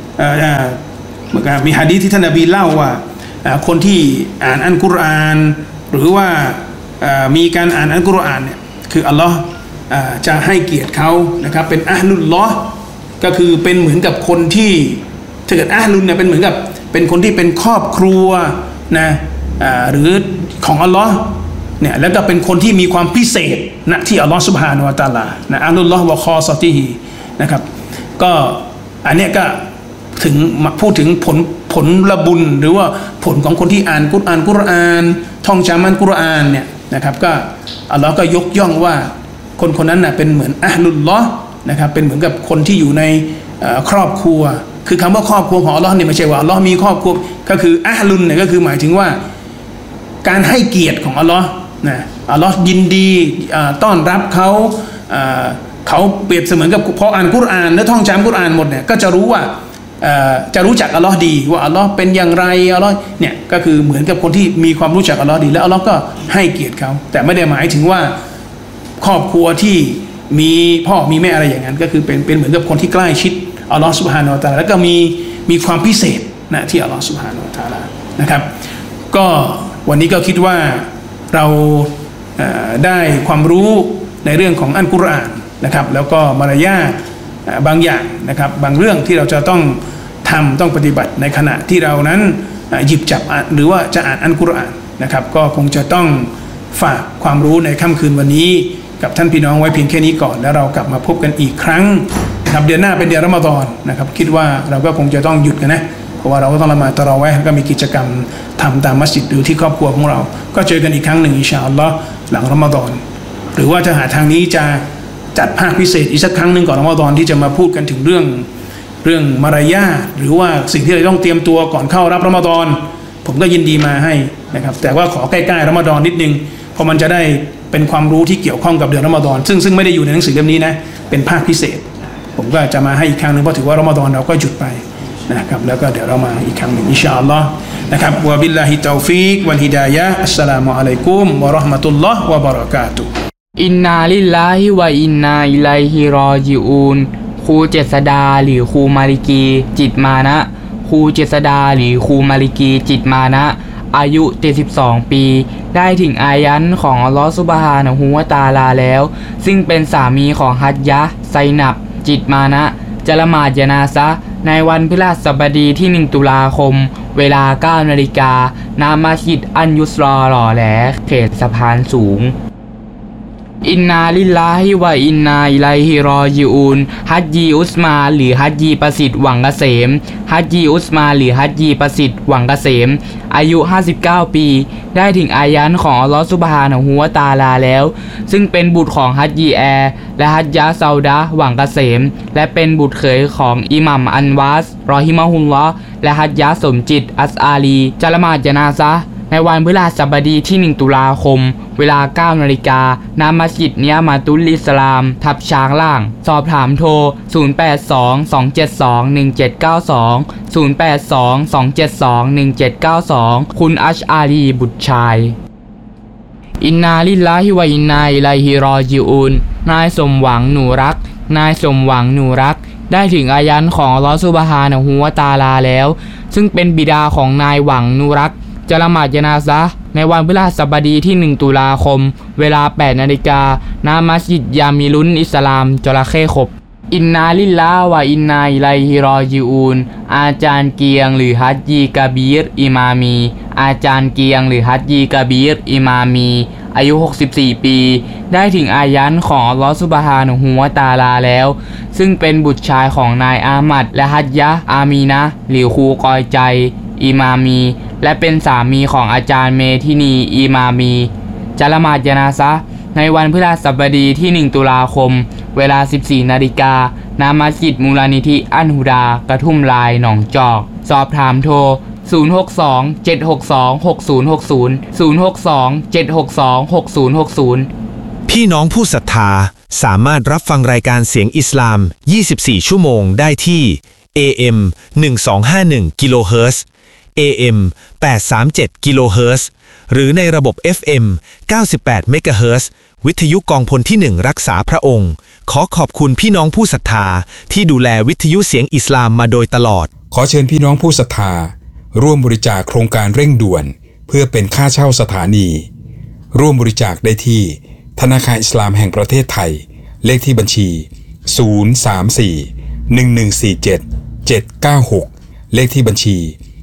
มีหะดีษที่ท่านนบีเล่าว่าคนที่อ่านอัลกุรอานหรือว่ามีการอ่านอัลกุรอานเนี่ยคืออัลลอฮ์จะให้เกียรติเขานะครับเป็นอะห์ลุลลอฮ์ก็คือเป็นเหมือนกับคนที่ถ้าเกิดอะห์ลุนเนี่ยเป็นเหมือนกับเป็นคนที่เป็นครอบครัวนะหรือของอัลลอฮ์เนี่ยแล้วก็เป็นคนที่มีความพิเศษณที่อัลลอฮ์ซุบฮานะฮูวะตะอาลานะอัลลอฮ์วะคอซอติฮีนะครับก็อันเนี้ยก็ถึงพูดถึงผลละบุญหรือว่าผลของคนที่อ่านกุรอานท่องจำอัลกุรอานเนี่ยนะครับก็อัลลอฮ์ก็ยกย่องว่าคนนั้นน่ะเป็นเหมือนอะห์ลุลลอฮ์นะครับเป็นเหมือนกับคนที่อยู่ในครอบครัวคือคำว่าครอบครัวของอัลลอฮ์เนี่ยไม่ใช่ว่าอัลลอฮ์มีครอบครัวก็คืออะห์ลุนเนี่ยก็คือหมายถึงว่าการให้เกียรติของอัลลอฮ์นะอัลลอฮ์ยินดีต้อนรับเขาเปรียบเสมือนกับพออ่านกุรอานและท่องจำกุรอานหมดเนี่ยก็จะรู้ว่าจะรู้จักอัลลอฮ์ดีว่าอัลลอฮ์เป็นอย่างไรอัลลอฮ์เนี่ยก็คือเหมือนกับคนที่มีความรู้จักอัลลอฮ์ดีแล้วอัลลอฮ์ก็ให้เกียรติเขาแต่ไม่ได้หมายถึงว่าครอบครัวที่มีพ่อมีแม่อะไรอย่างนั้นก็คือเป็นเหมือนกับคนที่ใกล้ชิดอัลลอฮ์ซุบฮานะฮูวะตะอาลาแล้วก็มีความพิเศษนะที่อัลลอฮ์ซุบฮานะฮูวะตะอาลานะครับก็วันนี้ก็คิดว่าเราได้ความรู้ในเรื่องของอัลกุรอานนะครับแล้วก็มารยาทบางอย่างนะครับบางเรื่องที่เราจะต้องปฏิบัติในขณะที่เรานั้นหยิบจับหรือว่าจะอ่านอัลกุรอานนะครับก็คงจะต้องฝากความรู้ในค่ำคืนวันนี้กับท่านพี่น้องไว้เพียงแค่นี้ก่อนแล้วเรากลับมาพบกันอีกครั้งนะครับเดือนหน้าเป็นเดือนรอมฎอนนะครับคิดว่าเราก็คงจะต้องหยุดกันนะเพราะว่าเราก็ต้องละหมาดตะเราะเวห์ก็มีกิจกรรมทำตามมัสยิดหรือที่ครอบครัวของเราก็เจอกันอีกครั้งหนึ่งอินชาอัลลอฮ์หลังรอมฎอนหรือว่าจะหาทางนี้จะจัดภาคพิเศษอีกสักครั้งหนึ่งก่อนรอมฎอนที่จะมาพูดกันถึงเรื่องมารยาทหรือว่าสิ่งที่เราต้องเตรียมตัวก่อนเข้ารับรอมฎอนผมก็ยินดีมาให้นะครับแต่ว่าขอใกล้ๆรอมฎอนนิดนึงเพราะมันจะได้เป็นความรู้ที่เกี่ยวข้องกับเดือนรอมฎอนซึ่งไม่ได้อยู่ในหนังสือเล่มนี้นะเป็นภาคพิเศษผมก็จะมาให้อีกครั้งนึงเพราะถือว่ารอมฎอนเราก็หยุดไปนะครับแล้วก็เดี๋ยวเรามาอีกครั้งหนึ่งอินชาอัลลอฮ์นะครับวะบิลลาฮิตอฟิกวัลฮิดายะฮ์อัสสลามุอะลัยกุมวะเราะห์มะตุลลอฮ์วะบะเราะกาตุฮ์อินนาลิลลาฮิวะอินนาอิลัยฮิรอญิอูนครูเจษดาหรือครูมาลิกีจิตมานะครูเจษดาหรือครูมาลิกีจิตมานะอายุ72ปีได้ถึงอายันของอัลลอฮฺซุบฮานะฮูวะตะอาลาแล้วซึ่งเป็นสามีของฮัจญะห์ไซนับจิตมานะจะละหมาดญะนาซะห์ในวันพฤหัสบดีที่1ตุลาคมเวลา 9 นาฬิกาณมัสยิดอันยุสรอหล่อแหลเขตสะพานสูงอินนาลิลลาฮิวะอินนาอิลัยฮิรอญิอูนฮัจญีอุสมาหรือฮัจญีประสิทธิ์หวังเกษมฮัจญีอุสมาหรือฮัจญีประสิทธิ์หวังเกษมอายุ59ปีได้ถึงอายันของอัลลอฮฺซุบฮานะฮูวะตะอาลาแล้วซึ่งเป็นบุตรของฮัจญีแอร์และฮัจญะห์ซาอุดะห์หวังเกษมและเป็นบุตรเขยของอิหมัมอันวาสรอฮิมะฮุลลอฮ์และฮัจญะห์สมจิตอัสอาลีจะละหมาดญะนาซะห์ในวันพฤหัสบดีที่1ตุลาคมเวลา 9 นาฬิกาณมัสยิดเนียมาตุลอิสลามทับช้างล่างสอบถามโทร0822721792 0822721792คุณอัชอาลีบุตรชายอินนาลิลลาฮิวะอินนาอิลัยฮิรอญิอูนนายสมหวังหนูรักได้ถึงอายันของอัลเลาะห์ซุบฮานะฮูวะตะอาลาแล้วซึ่งเป็นบิดาของนายหวังนูรักจะละหมาดญะนาซะห์ในวันพฤหัสบดีที่1ตุลาคมเวลา 8 นาฬิกาณมัสยิดยามิลุนอิสลามจระเข้ขบอินนาลิลลาฮ์วะอินนาอิลัยฮิรอญิอูนอาจารย์เกียงหรือฮัจญีกะบีรอิมามีอาจารย์เกียงหรือฮัจญีกะบีรอิมามีอายุ64ปีได้ถึงอายันของอัลเลาะห์ซุบฮานะฮูวะตะอาลาแล้วซึ่งเป็นบุตรชายของนายอามัดและฮัจญะห์อามีนะหรือครูกอยใจอิมามีและเป็นสามีของอาจารย์เมทินีอิมามีจะละหมาดญะนาซะห์ในวันพฤหัสบดีที่1ตุลาคมเวลา 14 นาฬิกาณมัสยิดมูลนิธิอันฮุดากระทุ่มลายหนองจอกสอบถามโทร062-762-6060 พี่น้องผู้ศรัทธาสามารถรับฟังรายการเสียงอิสลาม24ชั่วโมงได้ที่ AM 1251กิโลเฮิรตซ์ AM 837กิโลเฮิรตซ์หรือในระบบ FM 98เมกะเฮิรตซ์วิทยุกองพลที่1รักษาพระองค์ขอขอบคุณพี่น้องผู้ศรัทธาที่ดูแลวิทยุเสียงอิสลามมาโดยตลอดขอเชิญพี่น้องผู้ศรัทธาร่วมบริจาคโครงการเร่งด่วนเพื่อเป็นค่าเช่าสถานีร่วมบริจาคได้ที่ธนาคารอิสลามแห่งประเทศไทยเลขที่บัญชี034-1147-796เลขที่บัญชี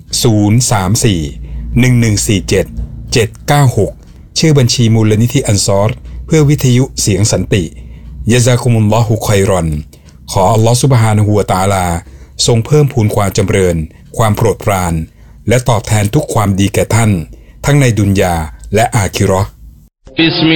034-1147-796ชื่อบัญชีมูลนิธิอันซอรเพื่อวิทยุเสียงสันติยะซากุมุลลอฮุค็อยรอนขออัลลอฮฺซุบฮานะฮูวะตะอาลาทรงเพิ่มพูนความจำเริญความโปรดปรานและตอบแทนทุกความดีแก่ท่านทั้งในดุนยาและอาคิเราะห์